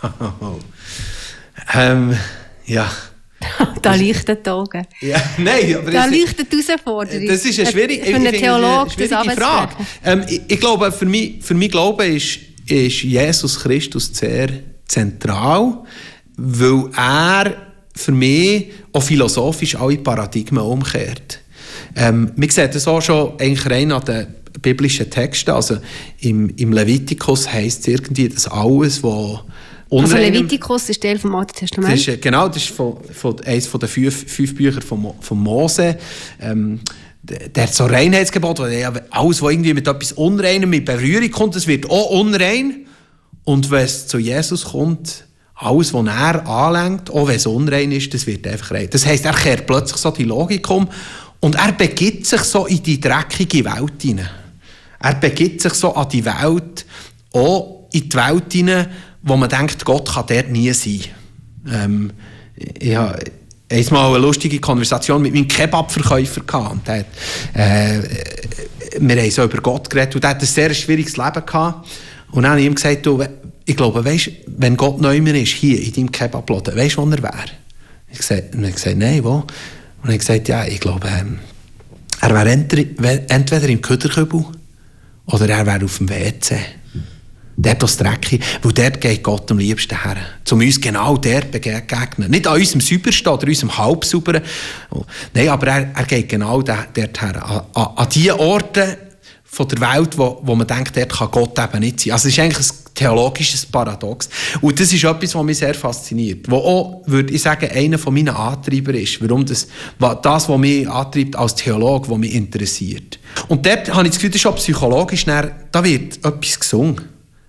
ähm, ja. Da leuchten die Augen. Ja, nein, aber da das, leuchtet die Herausforderung. Das ist eine schwierige, für einen Theologen, eine schwierige Frage. Ähm, ich, ich glaube, für mich, für mich Glaube ist, ist Jesus Christus sehr zentral, weil er für mich auch philosophisch alle Paradigmen umkehrt. Ähm, man sieht das auch schon eigentlich rein an den biblischen Texten. Also im, im Levitikus heisst es irgendwie, dass alles, was also Levitikus ist Teil vom Alten Testament? Das ist, genau, das ist von, von, eines von den fünf, fünf Büchern von, von Mose. Ähm, der, der hat so Reinheitsgebot, alles, was irgendwie mit etwas Unreinem in Berührung kommt, das wird auch unrein. Und wenn es zu Jesus kommt, alles, was er anlenkt, auch wenn es unrein ist, das wird einfach rein. Das heisst, er kehrt plötzlich so die Logik um und er begibt sich so in die dreckige Welt hinein. Er begibt sich so an die Welt, auch in die Welt hinein, wo man denkt, Gott kann dort nie sein. Ähm, ich hatte einmal eine lustige Konversation mit meinem Kebabverkäufer gehabt. Und der hat, äh, wir haben so über Gott geredet und der hat ein sehr schwieriges Leben gehabt. Und dann habe ich ihm gesagt, du, ich glaube, weißt, wenn Gott neu mehr ist, hier in deinem Kebabladen, weißt du, wo er wäre? Ich gesagt, und er hat gesagt, nein, wo? Und er hat gesagt, ja, ich glaube, ähm, er wäre entweder im Köderkübel oder er wäre auf dem W C. Dort das Dreckige, weil dort geht Gott am liebsten her. Zum uns genau dort begegnen. Nicht an unserem Saubersten oder unserem Halbsauberen. Nein, aber er, er geht genau dort her. An, an, an die Orte von der Welt, wo, wo man denkt, dort kann Gott eben nicht sein. Also es ist eigentlich ein theologisches Paradox. Und das ist etwas, was mich sehr fasziniert. Wo auch, würde ich sagen, einer von meinen Antreiber ist. Warum das, das, was mich antreibt als Theologe, was mich interessiert. Und dort habe ich das Gefühl, das ist auch psychologisch, da wird etwas gesungen.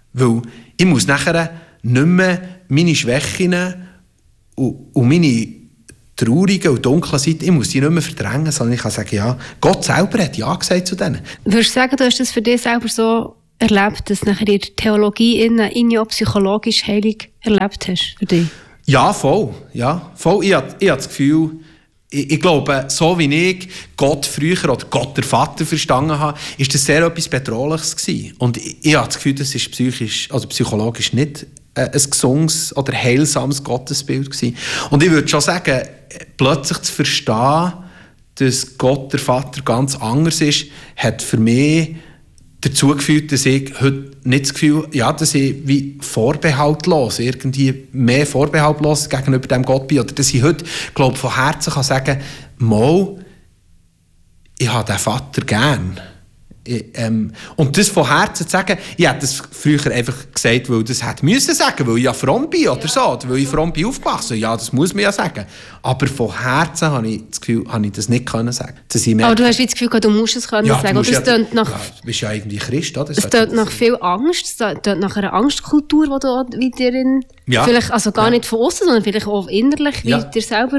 Weil ich muss nachher nicht mehr meine Schwächen und, und meine traurigen und dunklen Seiten, ich muss die nicht mehr verdrängen, sondern ich kann sagen, ja, Gott selber hat Ja gesagt zu denen. Würdest du sagen, du hast das für dich selber so erlebt, dass nachher in der Theologie innen, in ja psychologisch heilig erlebt hast für dich? Ja, voll. Ja, voll. Ich habe, ich habe das Gefühl, ich, ich glaube, so wie ich Gott früher oder Gott der Vater verstanden habe, ist das sehr etwas Bedrohliches gewesen. Und ich, ich habe das Gefühl, das ist psychisch, also psychologisch nicht äh, ein gesundes oder heilsames Gottesbild gewesen. Und ich würde schon sagen, plötzlich zu verstehen, dass Gott der Vater ganz anders ist, hat für mich dazu geführt, dass ich heute nicht das Gefühl, ja, dass ich wie vorbehaltlos, irgendwie mehr vorbehaltlos gegenüber dem Gott bin, oder dass ich heute, glaube von Herzen kann sagen, mal, ich habe den Vater gern. Ich, ähm, und das von Herzen zu sagen, ich hätte das früher einfach gesagt, weil das hätte müssen sagen, weil ich ja fromm bin oder so, oder weil ich fromm bin aufgewachsen. Ja, das muss man ja sagen. Aber von Herzen habe ich das Gefühl, habe ich das nicht können sagen. Merke, aber du hast das Gefühl, du musst es können ja, sagen. Du, ja, ja, nach, ja, du bist ja irgendwie Christ, oder? Es tönt nach viel Angst, es tönt nach einer Angstkultur, die du wieder in, ja. vielleicht, also gar ja. nicht von außen, sondern vielleicht auch innerlich, wie ja. du dir selber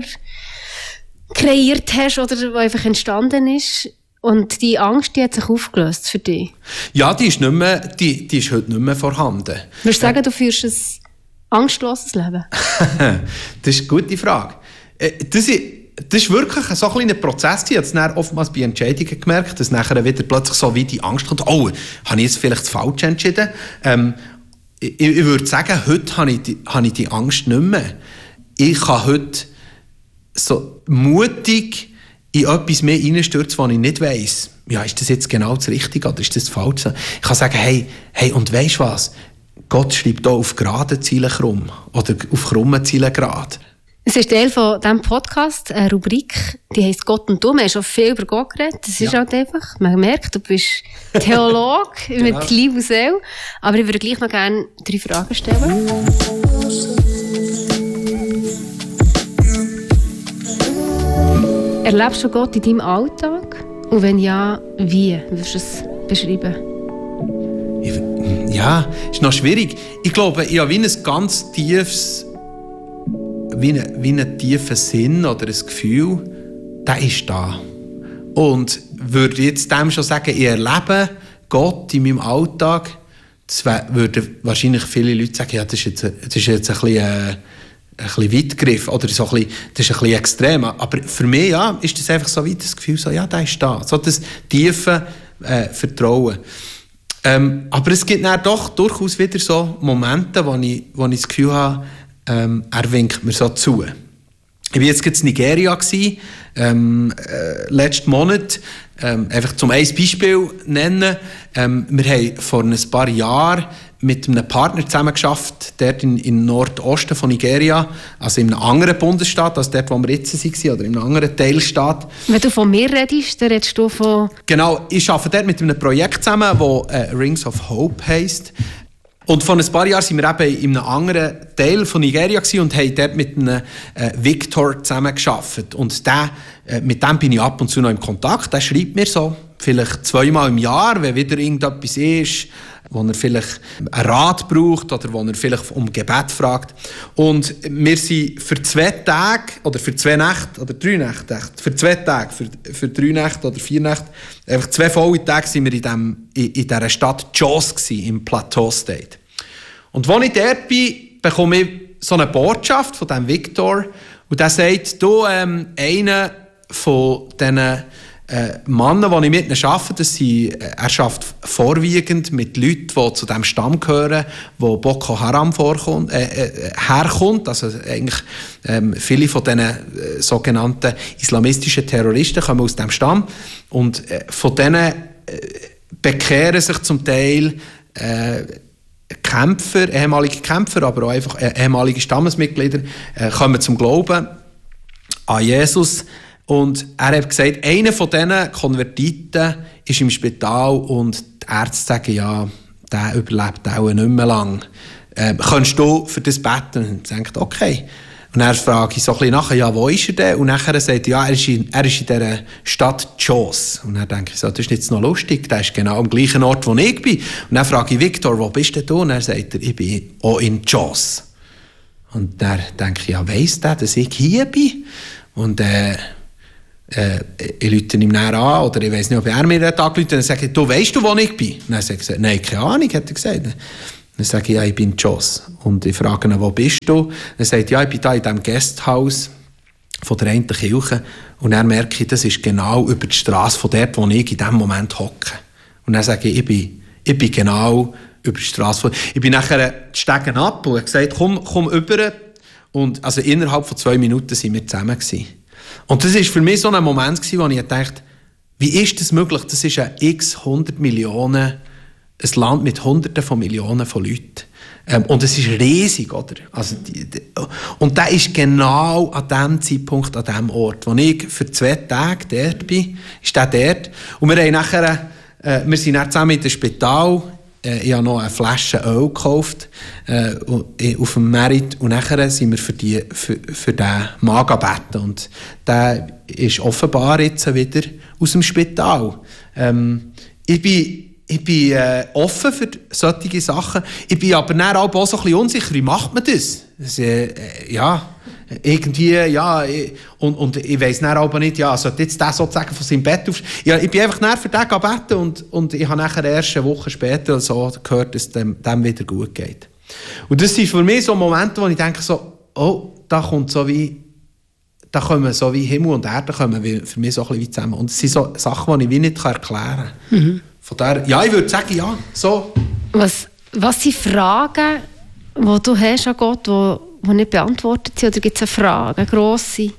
kreiert hast oder die einfach entstanden ist. Und die Angst, die hat sich aufgelöst für dich? Ja, die ist, nicht mehr, die, die ist heute nicht mehr vorhanden. Würdest du sagen, äh, du führst ein angstloses Leben? Das ist eine gute Frage. Das ist, das ist wirklich so ein kleiner Prozess. Ich habe es dann oftmals bei Entscheidungen gemerkt, dass nachher wieder plötzlich so wie die Angst kommt, oh, habe ich jetzt vielleicht falsch entschieden? Ähm, ich, ich würde sagen, heute habe ich, die, habe ich die Angst nicht mehr. Ich kann heute so mutig in etwas mehr reinstürzen, was ich nicht weiss. Ja, ist das jetzt genau das Richtige oder ist das das Falsche? Ich kann sagen, hey, hey, und weisst was? Gott schreibt hier auf geraden Zielen krumm oder auf krummen Zielen gerade. Es ist Teil von diesem Podcast, eine Rubrik, die heisst Gott und du. Wir haben schon viel über Gott geredet. Das ist ja. halt einfach, man merkt, du bist Theolog genau. mit Liebe und Seele. Aber ich würde gleich noch gerne drei Fragen stellen. Erlebst du Gott in deinem Alltag? Und wenn ja, wie würdest du es beschreiben? Ja, ist noch schwierig. Ich glaube, ich habe wie ein ganz tiefes, wie ein, wie einen tiefen Sinn oder ein Gefühl, der ist da. Und würde jetzt dem schon sagen, ich erlebe Gott in meinem Alltag, das würden wahrscheinlich viele Leute sagen, ja, das ist jetzt, das ist jetzt ein bisschen... Äh, ein bisschen weit gegriffen, oder so ein bisschen, das ist ein bisschen extrem. Aber für mich, ja, ist das einfach so weit das Gefühl, so, ja, der ist da. So das tiefe äh, Vertrauen. Ähm, aber es gibt dann doch durchaus wieder so Momente, wo ich, wo ich das Gefühl habe, ähm, er winkt mir so zu. Ich war jetzt in Nigeria, ähm, äh, letzten Monat, ähm, einfach zum ein Beispiel nennen. Ähm, wir haben vor ein paar Jahren mit einem Partner zusammengearbeitet, dort in, im Nordosten von Nigeria, also in einem anderen Bundesstaat, als dort, wo wir jetzt waren, oder in einem anderen Teilstaat. Wenn du von mir redest, dann redest du von... Genau, ich arbeite dort mit einem Projekt zusammen, das äh, Rings of Hope heisst. Und vor ein paar Jahren waren wir eben in einem anderen Teil von Nigeria und haben dort mit einem äh, Victor zusammengearbeitet. Und der, äh, mit dem bin ich ab und zu noch im Kontakt. Der schreibt mir so, vielleicht zweimal im Jahr, wenn wieder irgendetwas ist, wo er vielleicht einen Rat braucht oder wo er vielleicht um Gebet fragt. Und wir sind für zwei Tage oder für zwei Nächte oder drei Nächte, für zwei Tage, für, für drei Nächte oder vier Nächte, einfach zwei volle Tage sind wir in, dem, in, in dieser Stadt Jos gewesen, im Plateau State. Und als ich dort bin, bekomme ich so eine Botschaft von diesem Victor und der sagt, du, ähm, einer von diesen Äh, Männer, die ich mit ihnen arbeite, das sind, äh, er arbeitet vorwiegend mit Leuten, die zu dem Stamm gehören, wo Boko Haram vorkommt, äh, äh, herkommt. Also eigentlich ähm, viele von diesen äh, sogenannten islamistischen Terroristen kommen aus dem Stamm. Und äh, von denen äh, bekehren sich zum Teil äh, Kämpfer, ehemalige Kämpfer, aber auch einfach äh, ehemalige Stammesmitglieder, äh, kommen zum Glauben an Jesus. Und er hat gesagt, einer von diesen Konvertiten ist im Spital und die Ärzte sagen, ja, der überlebt auch nicht mehr lang. Ähm, kannst du für das beten? Und ich dachte, okay. Und dann frage ich so ein bisschen nachher, ja, wo ist er denn? Und nachher sagt er, ja, er ist in, er ist in dieser Stadt Jos. Und dann denke ich so, das ist jetzt noch lustig, der ist genau am gleichen Ort, wo ich bin. Und dann frage ich Victor, wo bist denn du? Und dann sagt er, ich bin auch in Jos. Und dann denke ich, ja, weiss der, dass ich hier bin? Und äh, äh, ich rufe ihn näher an, oder ich weiss nicht, ob er mir einen Tag ruft, und dann sage ich, du weisst du, wo ich bin? Und dann sagt er, nein, keine Ahnung, hat er gesagt. Dann sage ich, ja, ich bin Jos. Und ich frage ihn, wo bist du? Dann sagt er, ja, ich bin da in diesem Gasthaus von der einen Kirche. Und dann merke ich, das ist genau über die Strasse von dort, wo ich in diesem Moment hocke. Und dann sage ich, ich bin, ich bin genau über die Strasse. Ich bin nachher die Stegen ab und habe gesagt, komm, komm rüber. Und also innerhalb von zwei Minuten waren wir zusammen gewesen. Und das war für mich so ein Moment gewesen, wo ich dachte, wie ist das möglich? Das ist ein x hundert Millionen, ein Land mit Hunderten von Millionen von Leuten. Ähm, und es ist riesig, oder? Also die, die, und der ist genau an dem Zeitpunkt, an dem Ort, wo ich für zwei Tage dort bin, ist der dort. Und wir haben nachher, äh, wir sind dann zusammen in das Spital. Ich habe noch eine Flasche Öl gekauft äh, auf dem Merit und nachher sind wir für, die, für, für den Mann gebeten. Und der ist offenbar jetzt wieder aus dem Spital. Ähm, ich bin, ich bin äh, offen für solche Sachen. Ich bin aber dann auch so ein bisschen unsicher, wie macht man das? das äh, ja, irgendwie, ja, ich, und, und ich weiss dann aber nicht, ja, sollte jetzt der sozusagen von seinem Bett aufstehen? Ja, ich bin einfach dann für den gebeten und, und ich habe nachher erst eine Woche später so gehört, dass es dem, dem wieder gut geht. Und das sind für mich so Momente, wo ich denke so, oh, da kommt so wie, da kommen so wie Himmel und Erde kommen für mich so ein bisschen zusammen. Und es sind so Sachen, die ich wie nicht erklären kann. Mhm. Von daher, ja, ich würde sagen, ja, so. Was, was sind Fragen, die du hast an Gott, die die nicht beantwortet sind? Oder gibt es eine Frage, eine grosse?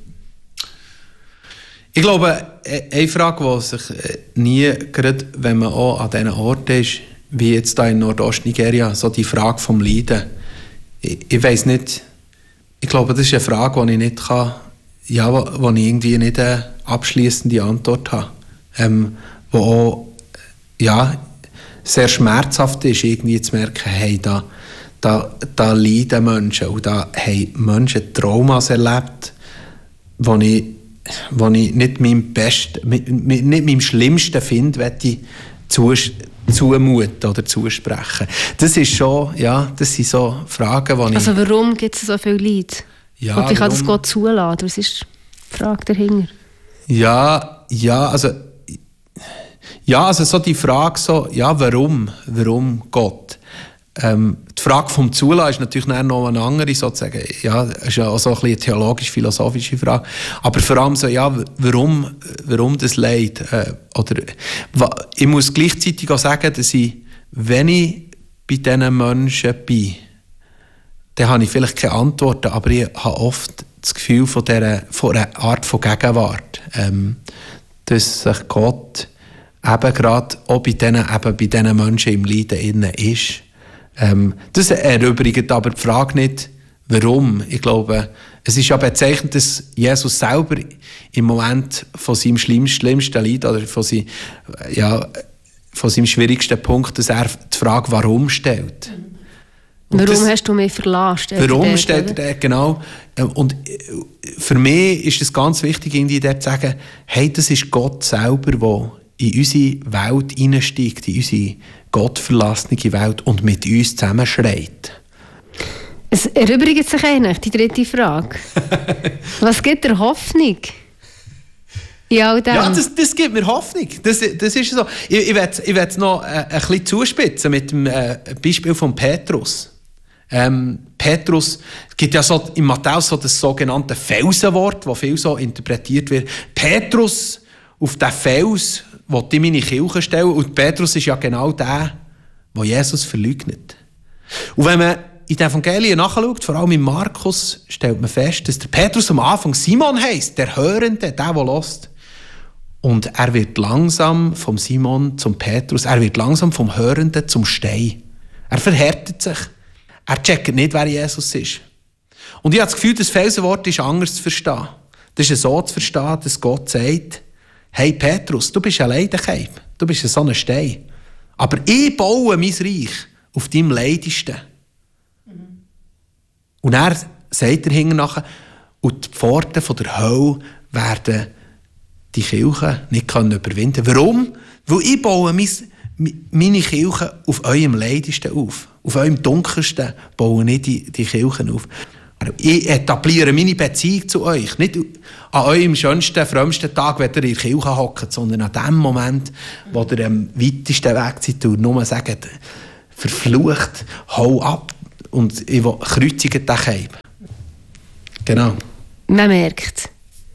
Ich glaube, eine Frage, die sich nie, gerade wenn man auch an diesen Orten ist, wie jetzt hier in Nordost-Nigeria, so die Frage vom Leiden. Ich, ich weiss nicht, ich glaube, das ist eine Frage, die ich nicht kann, ja, wo, wo ich irgendwie nicht eine abschliessende Antwort habe. Ähm, wo auch, ja, sehr schmerzhaft ist, irgendwie zu merken, hey, da Da, da leiden Menschen und da haben Menschen Traumas erlebt, wo ich, wo ich nicht meinem Besten, nicht meinem Schlimmsten Find, möchte zu, zumuten oder zusprechen. Das ist schon, ja, das sind so Fragen, die ich... Also warum gibt es so viel Leid? Ja, und wie kann warum, das Gott zulassen? Was ist die Frage dahinter? Ja, ja, also... Ja, also so die Frage so, ja, warum? Warum Gott? Ähm, die Frage vom Zulassen ist natürlich noch eine andere, sozusagen. Ja, ist ja auch so ein bisschen eine theologisch-philosophische Frage. Aber vor allem so, ja, warum, warum das Leid? Äh, oder, ich muss gleichzeitig auch sagen, dass ich, wenn ich bei diesen Menschen bin, dann habe ich vielleicht keine Antworten, aber ich habe oft das Gefühl von, dieser, von einer Art von Gegenwart. Ähm, dass sich Gott eben gerade auch bei diesen, eben bei diesen Menschen im Leiden innen ist. Ähm, das erübrigt aber die Frage nicht, warum. Ich glaube, es ist ja bezeichnend, dass Jesus selber im Moment von seinem schlimmsten, schlimmsten Leid oder von, sein, ja, von seinem schwierigsten Punkt, dass er die Frage «Warum?» stellt. Und warum das, hast du mich verlassen? Warum dort, stellt er, genau. Und für mich ist es ganz wichtig, irgendwie dort zu sagen, hey, das ist Gott selber, der in unsere Welt hineinsteigt, in unsere gottverlassene Welt und mit uns zusammen schreit. Es erübrigt sich eigentlich die dritte Frage. Was gibt dir Hoffnung? Ja, ja das, das gibt mir Hoffnung. Das, das ist so. Ich, ich werde ich werd noch äh, ein bisschen zuspitzen mit dem äh, Beispiel von Petrus. Ähm, Petrus, es gibt ja so in Matthäus so das sogenannte Felsenwort, das viel so interpretiert wird. Petrus, auf den Fels, wo ich meine Kirche stelle. Und Petrus ist ja genau der, der Jesus verleugnet. Und wenn man in den Evangelien nachschaut, vor allem in Markus, stellt man fest, dass der Petrus am Anfang Simon heisst, der Hörende, der, der hört. Und er wird langsam vom Simon zum Petrus, er wird langsam vom Hörenden zum Stein. Er verhärtet sich. Er checkt nicht, wer Jesus ist. Und ich habe das Gefühl, das Felsenwort ist anders zu verstehen. Das ist so zu verstehen, dass Gott sagt, hey Petrus, du bist ein Leidenkeib, du bist so ein Stein. Aber ich baue mein Reich auf deinem Leidesten. Mhm. Und er sagt er hinten nachher, und die Pforten von der Hölle werden die Kirche nicht können überwinden. Warum? Weil ich baue mein, meine Kirche auf eurem Leidesten auf. Auf eurem Dunkelsten baue ich die, die Kirchen auf. Ich etabliere meine Beziehung zu euch. Nicht an eurem schönsten, frömmsten Tag, wenn ihr in der Kirche hockt, sondern an dem Moment, wo ihr am weitesten Weg seid und nur sagt, verflucht, hau ab und ich will kreuzigen den Keib. Genau. Man merkt,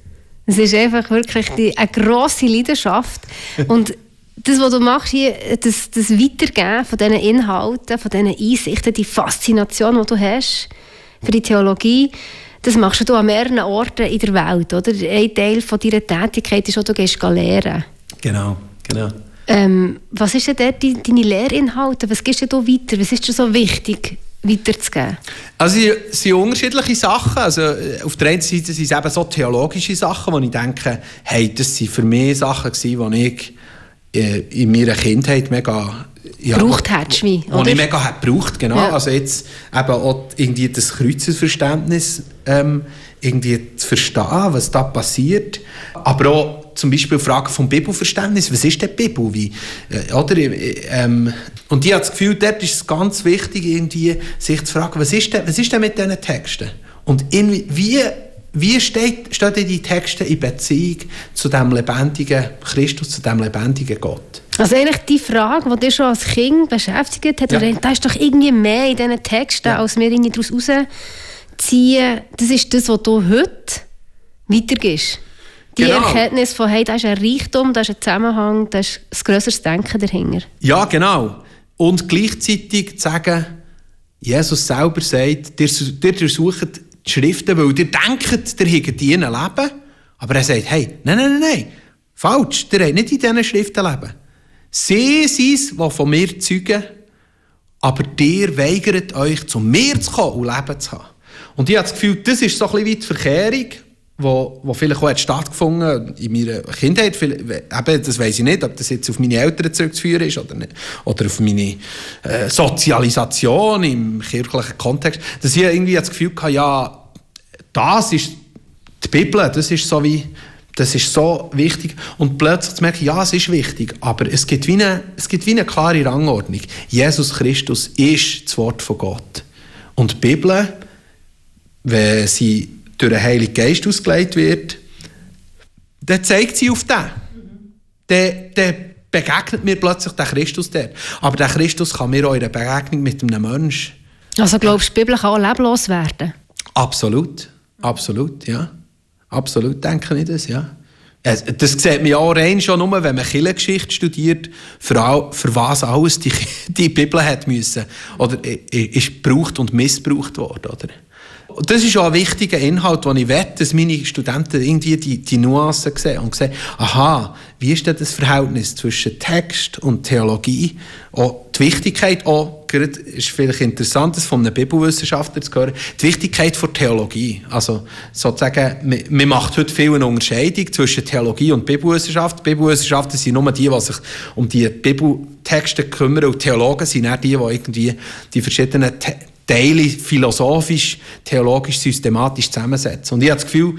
es ist einfach wirklich die, eine grosse Leidenschaft. Und das, was du machst hier, das, das Weitergeben von diesen Inhalten, von diesen Einsichten, die Faszination, die du hast für die Theologie, das machst du an mehreren Orten in der Welt, oder? Ein Teil von deiner Tätigkeit ist auch, du gehst lehren. Genau, genau. Ähm, was ist denn dort deine Lehrinhalte? Was gibst du da weiter? Was ist dir so wichtig, weiterzugeben? Also es sind unterschiedliche Sachen. Also, auf der einen Seite sind es eben so theologische Sachen, wo ich denke, hey, das waren für mich Sachen gewesen, die ich äh, in meiner Kindheit mega... Ja, braucht hättest du, oder? Die ich mega hat gebraucht, genau. Ja. Also jetzt eben auch irgendwie das Kreuzesverständnis ähm, irgendwie zu verstehen, was da passiert. Aber auch zum Beispiel Fragen vom Bibelverständnis. Was ist denn die Bibel? Wie, äh, oder, ähm, und ich habe das Gefühl, dort ist es ganz wichtig, irgendwie, sich zu fragen, was ist denn, was ist denn mit diesen Texten? Und in, wie, wie steht, stehen die Texte in Beziehung zu dem lebendigen Christus, zu dem lebendigen Gott? Also eigentlich die Frage, die dich schon als Kind beschäftigt hat, ja. Da ist doch irgendwie mehr in diesen Texten, ja. als wir daraus rausziehen. Das ist das, was du heute weitergibst. Die genau. Erkenntnis von, hey, da ist ein Reichtum, da ist ein Zusammenhang, da ist ein grösseres Denken dahinter. Ja, genau. Und gleichzeitig zu sagen, Jesus selber sagt, ihr, ihr durchsucht die Schriften, weil ihr denkt, ihr hättet in ihnen Leben. Aber er sagt, hey, nein, nein, nein, nein, falsch, ihr habt nicht in diesen Schriften Leben. Sie sind es, die von mir zeugen, aber ihr weigert euch, zu mir zu kommen und Leben zu haben. Und ich habe das Gefühl, das ist so ein bisschen wie die Verkehrung, wo, wo vielleicht auch stattgefunden hat in meiner Kindheit. Eben, das weiss ich nicht, ob das jetzt auf meine Eltern zurückzuführen ist oder nicht. Oder auf meine äh, Sozialisation im kirchlichen Kontext. Dass ich irgendwie das Gefühl hatte, ja, das ist die Bibel, das ist so wie... Das ist so wichtig. Und plötzlich zu merken, ja, es ist wichtig, aber es gibt wie eine, es gibt wie eine klare Rangordnung. Jesus Christus ist das Wort von Gott. Und die Bibel, wenn sie durch den Heiligen Geist ausgelegt wird, dann zeigt sie auf den. Dann, dann begegnet mir plötzlich der Christus dort. Aber der Christus kann mir auch in einer Begegnung mit einem Menschen. Also glaubst du, die Bibel kann auch leblos werden? Absolut. Absolut, ja. Absolut, denke ich das, ja. Das sieht man ja auch rein schon nur, wenn man Kirchengeschichte studiert, für, all, für was alles die, die Bibel hat müssen, oder ist gebraucht und missbraucht worden, oder? Das ist auch ein wichtiger Inhalt, den ich will, dass meine Studenten irgendwie die, die Nuancen sehen und sehen, aha, wie ist denn das Verhältnis zwischen Text und Theologie? Auch die Wichtigkeit, auch, gerade ist vielleicht interessant, das von einem Bibelwissenschaftler zu hören, die Wichtigkeit von Theologie. Also sozusagen, man, man macht heute viel eine Unterscheidung zwischen Theologie und Bibelwissenschaft. Bibelwissenschaften sind nur die, die sich um die Bibeltexte kümmern, und Theologen sind auch die, die irgendwie die verschiedenen Te- Teile philosophisch, theologisch, systematisch zusammensetzen. Und ich habe das Gefühl,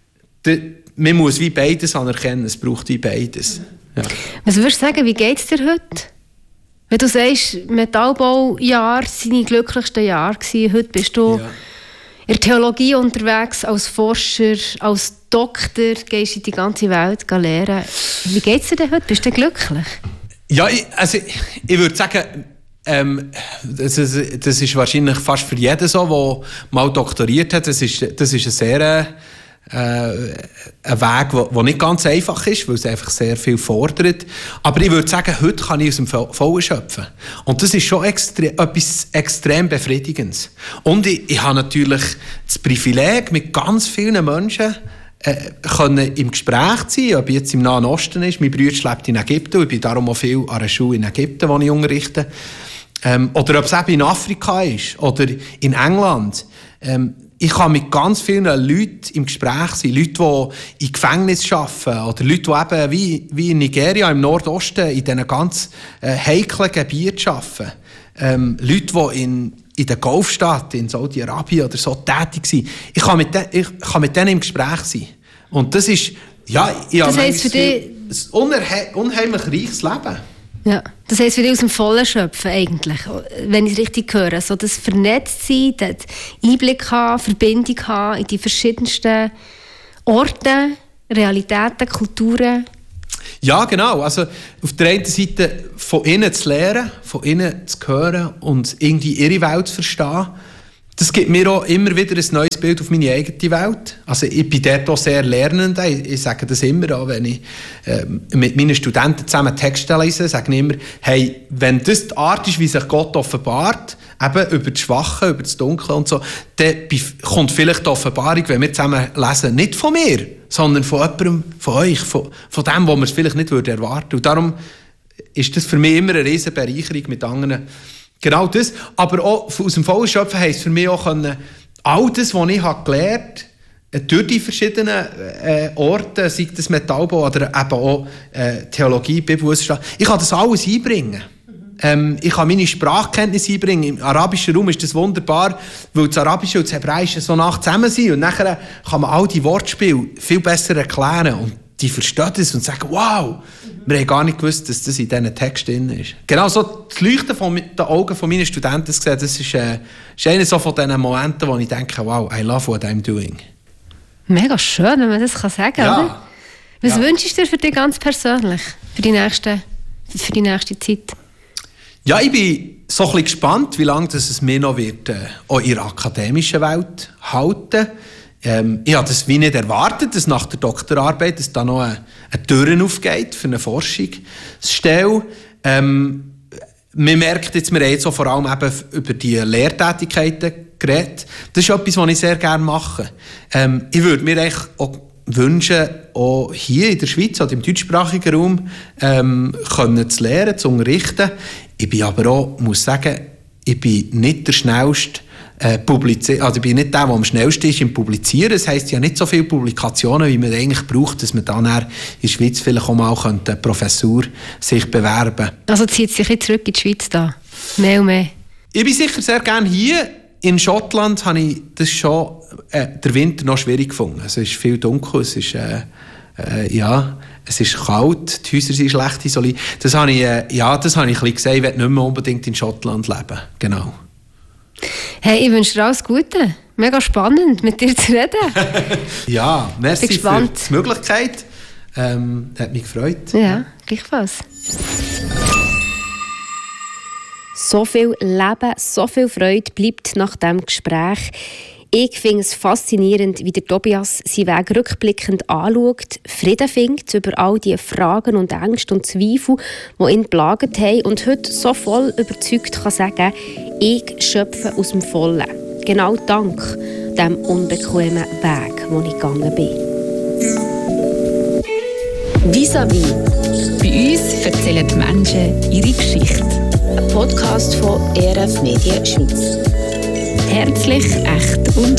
man muss wie beides anerkennen, es braucht wie beides. Ja. Was würdest du sagen, wie geht es dir heute? Wenn du sagst, Metallbaujahr sind die glücklichsten Jahre gewesen, heute bist du ja. in der Theologie unterwegs, als Forscher, als Doktor, gehst in die ganze Welt lehren. Wie geht es dir denn heute? Bist du glücklich? Ja, ich, also ich würde sagen, Ähm, das, ist, das ist wahrscheinlich fast für jeden so, der mal doktoriert hat. Das ist, das ist ein sehr äh, ein Weg, der nicht ganz einfach ist, weil es einfach sehr viel fordert. Aber ich würde sagen, heute kann ich aus dem Vollen schöpfen. Und das ist schon extre- etwas extrem Befriedigendes. Und ich, ich habe natürlich das Privileg, mit ganz vielen Menschen Äh, können im Gespräch sein, ob jetzt im Nahen Osten ist. Mein Bruder lebt in Ägypten und ich bin darum auch viel an einer Schule in Ägypten, wo ich unterrichte. Ähm, oder ob es eben in Afrika ist oder in England. Ähm, ich kann mit ganz vielen Leuten im Gespräch sein. Leute, die in Gefängnissen arbeiten oder Leute, die eben wie, wie in Nigeria im Nordosten in diesen ganz äh, heiklen Gebieten arbeiten. Ähm, Leute, die in in der Golfstadt in Saudi-Arabien oder so tätig sein. Ich kann mit, de- ich kann mit denen im Gespräch sein. Und das ist, ja, ich das heisst für dich ein unheim- unheimlich reiches Leben. Ja, das heisst für dich aus dem Vollen schöpfen eigentlich, wenn ich es richtig höre. So das Vernetztsein, das Einblick haben, Verbindung haben in die verschiedensten Orte, Realitäten, Kulturen. Ja, genau. Also auf der einen Seite von innen zu lernen, von innen zu hören und irgendwie ihre Welt zu verstehen. Das gibt mir auch immer wieder ein neues Bild auf meine eigene Welt. Also ich bin dort auch sehr lernend. Ich, ich sage das immer auch, wenn ich äh, mit meinen Studenten zusammen Texte lese, sage ich immer, hey, wenn das die Art ist, wie sich Gott offenbart, eben über das Schwache, über das Dunkle und so, dann kommt vielleicht die Offenbarung, wenn wir zusammen lesen, nicht von mir, sondern von jemandem, von euch, von, von dem, was man es vielleicht nicht erwarten würde. Und darum ist das für mich immer eine riesen Bereicherung mit anderen. Genau das. Aber auch aus dem vollen Schöpfen heisst für mich auch, können, all das, was ich habe gelernt habe, durch die verschiedenen äh, Orte, sei das Metallbau oder eben auch äh, Theologie, Bibelwissenschaft, ich kann das alles einbringen. Ähm, ich kann meine Sprachkenntnisse einbringen. Im arabischen Raum ist das wunderbar, weil das Arabische und das Hebräische so nah zusammen sind. Und nachher kann man all die Wortspiele viel besser erklären. Und die verstehen das und sagen, wow, wir haben gar nicht gewusst, dass das in diesen Texten drin ist. Genau so das Leuchten von den Augen von meinen Studenten, das ist, äh, ist einer so von diesen Momenten, wo ich denke, wow, I love what I'm doing. Mega schön, wenn man das kann sagen kann, ja. oder? Was ja. wünschst du dir für dich ganz persönlich, für die nächste, für die nächste Zeit? Ja, ich bin so ein bisschen gespannt, wie lange das es mir noch wird, äh, auch in der akademischen Welt halten. Ähm, ich habe das wie nicht erwartet, dass nach der Doktorarbeit dass da noch eine, eine Tür aufgeht für eine Forschungsstelle. Ähm, man merkt jetzt, wir haben jetzt so vor allem eben über die Lehrtätigkeiten geredet. Das ist etwas, was ich sehr gerne mache. Ähm, ich würde mir eigentlich auch wünschen, auch hier in der Schweiz oder im deutschsprachigen Raum ähm, können zu lernen, zu unterrichten. Ich bin aber auch, muss sagen, ich bin nicht der schnellste äh, Publizier, also ich bin nicht der, der am schnellsten ist im Publizieren. Das heisst, ich habe nicht so viele Publikationen, wie man eigentlich braucht, dass man dann in der Schweiz vielleicht auch mal eine Professur sich bewerben könnte. Also zieht sich jetzt zurück in die Schweiz da? Mehr und mehr? Ich bin sicher sehr gerne hier. In Schottland habe ich das schon äh, der Winter noch schwierig gefunden. Es ist viel dunkel, es ist, äh, äh, ja, es ist kalt, die Häuser sind schlecht isoliert. Das habe ich, äh, ja, das habe ich ein bisschen gesagt, ich will nicht mehr unbedingt in Schottland leben. Genau. Hey, ich wünsche dir alles Gute. Mega spannend, mit dir zu reden. Ja, merci Bin für gespannt. die Möglichkeit. Ähm, hat mich gefreut. Ja, gleichfalls. So viel Leben, so viel Freude bleibt nach diesem Gespräch. Ich finde es faszinierend, wie der Tobias seinen Weg rückblickend anschaut, Frieden findet über all die Fragen und Ängste und Zweifel, die ihn plagt haben und heute so voll überzeugt kann sagen, ich schöpfe aus dem Vollen. Genau dank dem unbequemen Weg, den ich gegangen bin. Vis-à-vis. Bei uns erzählen die Menschen ihre Geschichte. Ein Podcast von E R F Medien Schweiz. Herzlich, echt und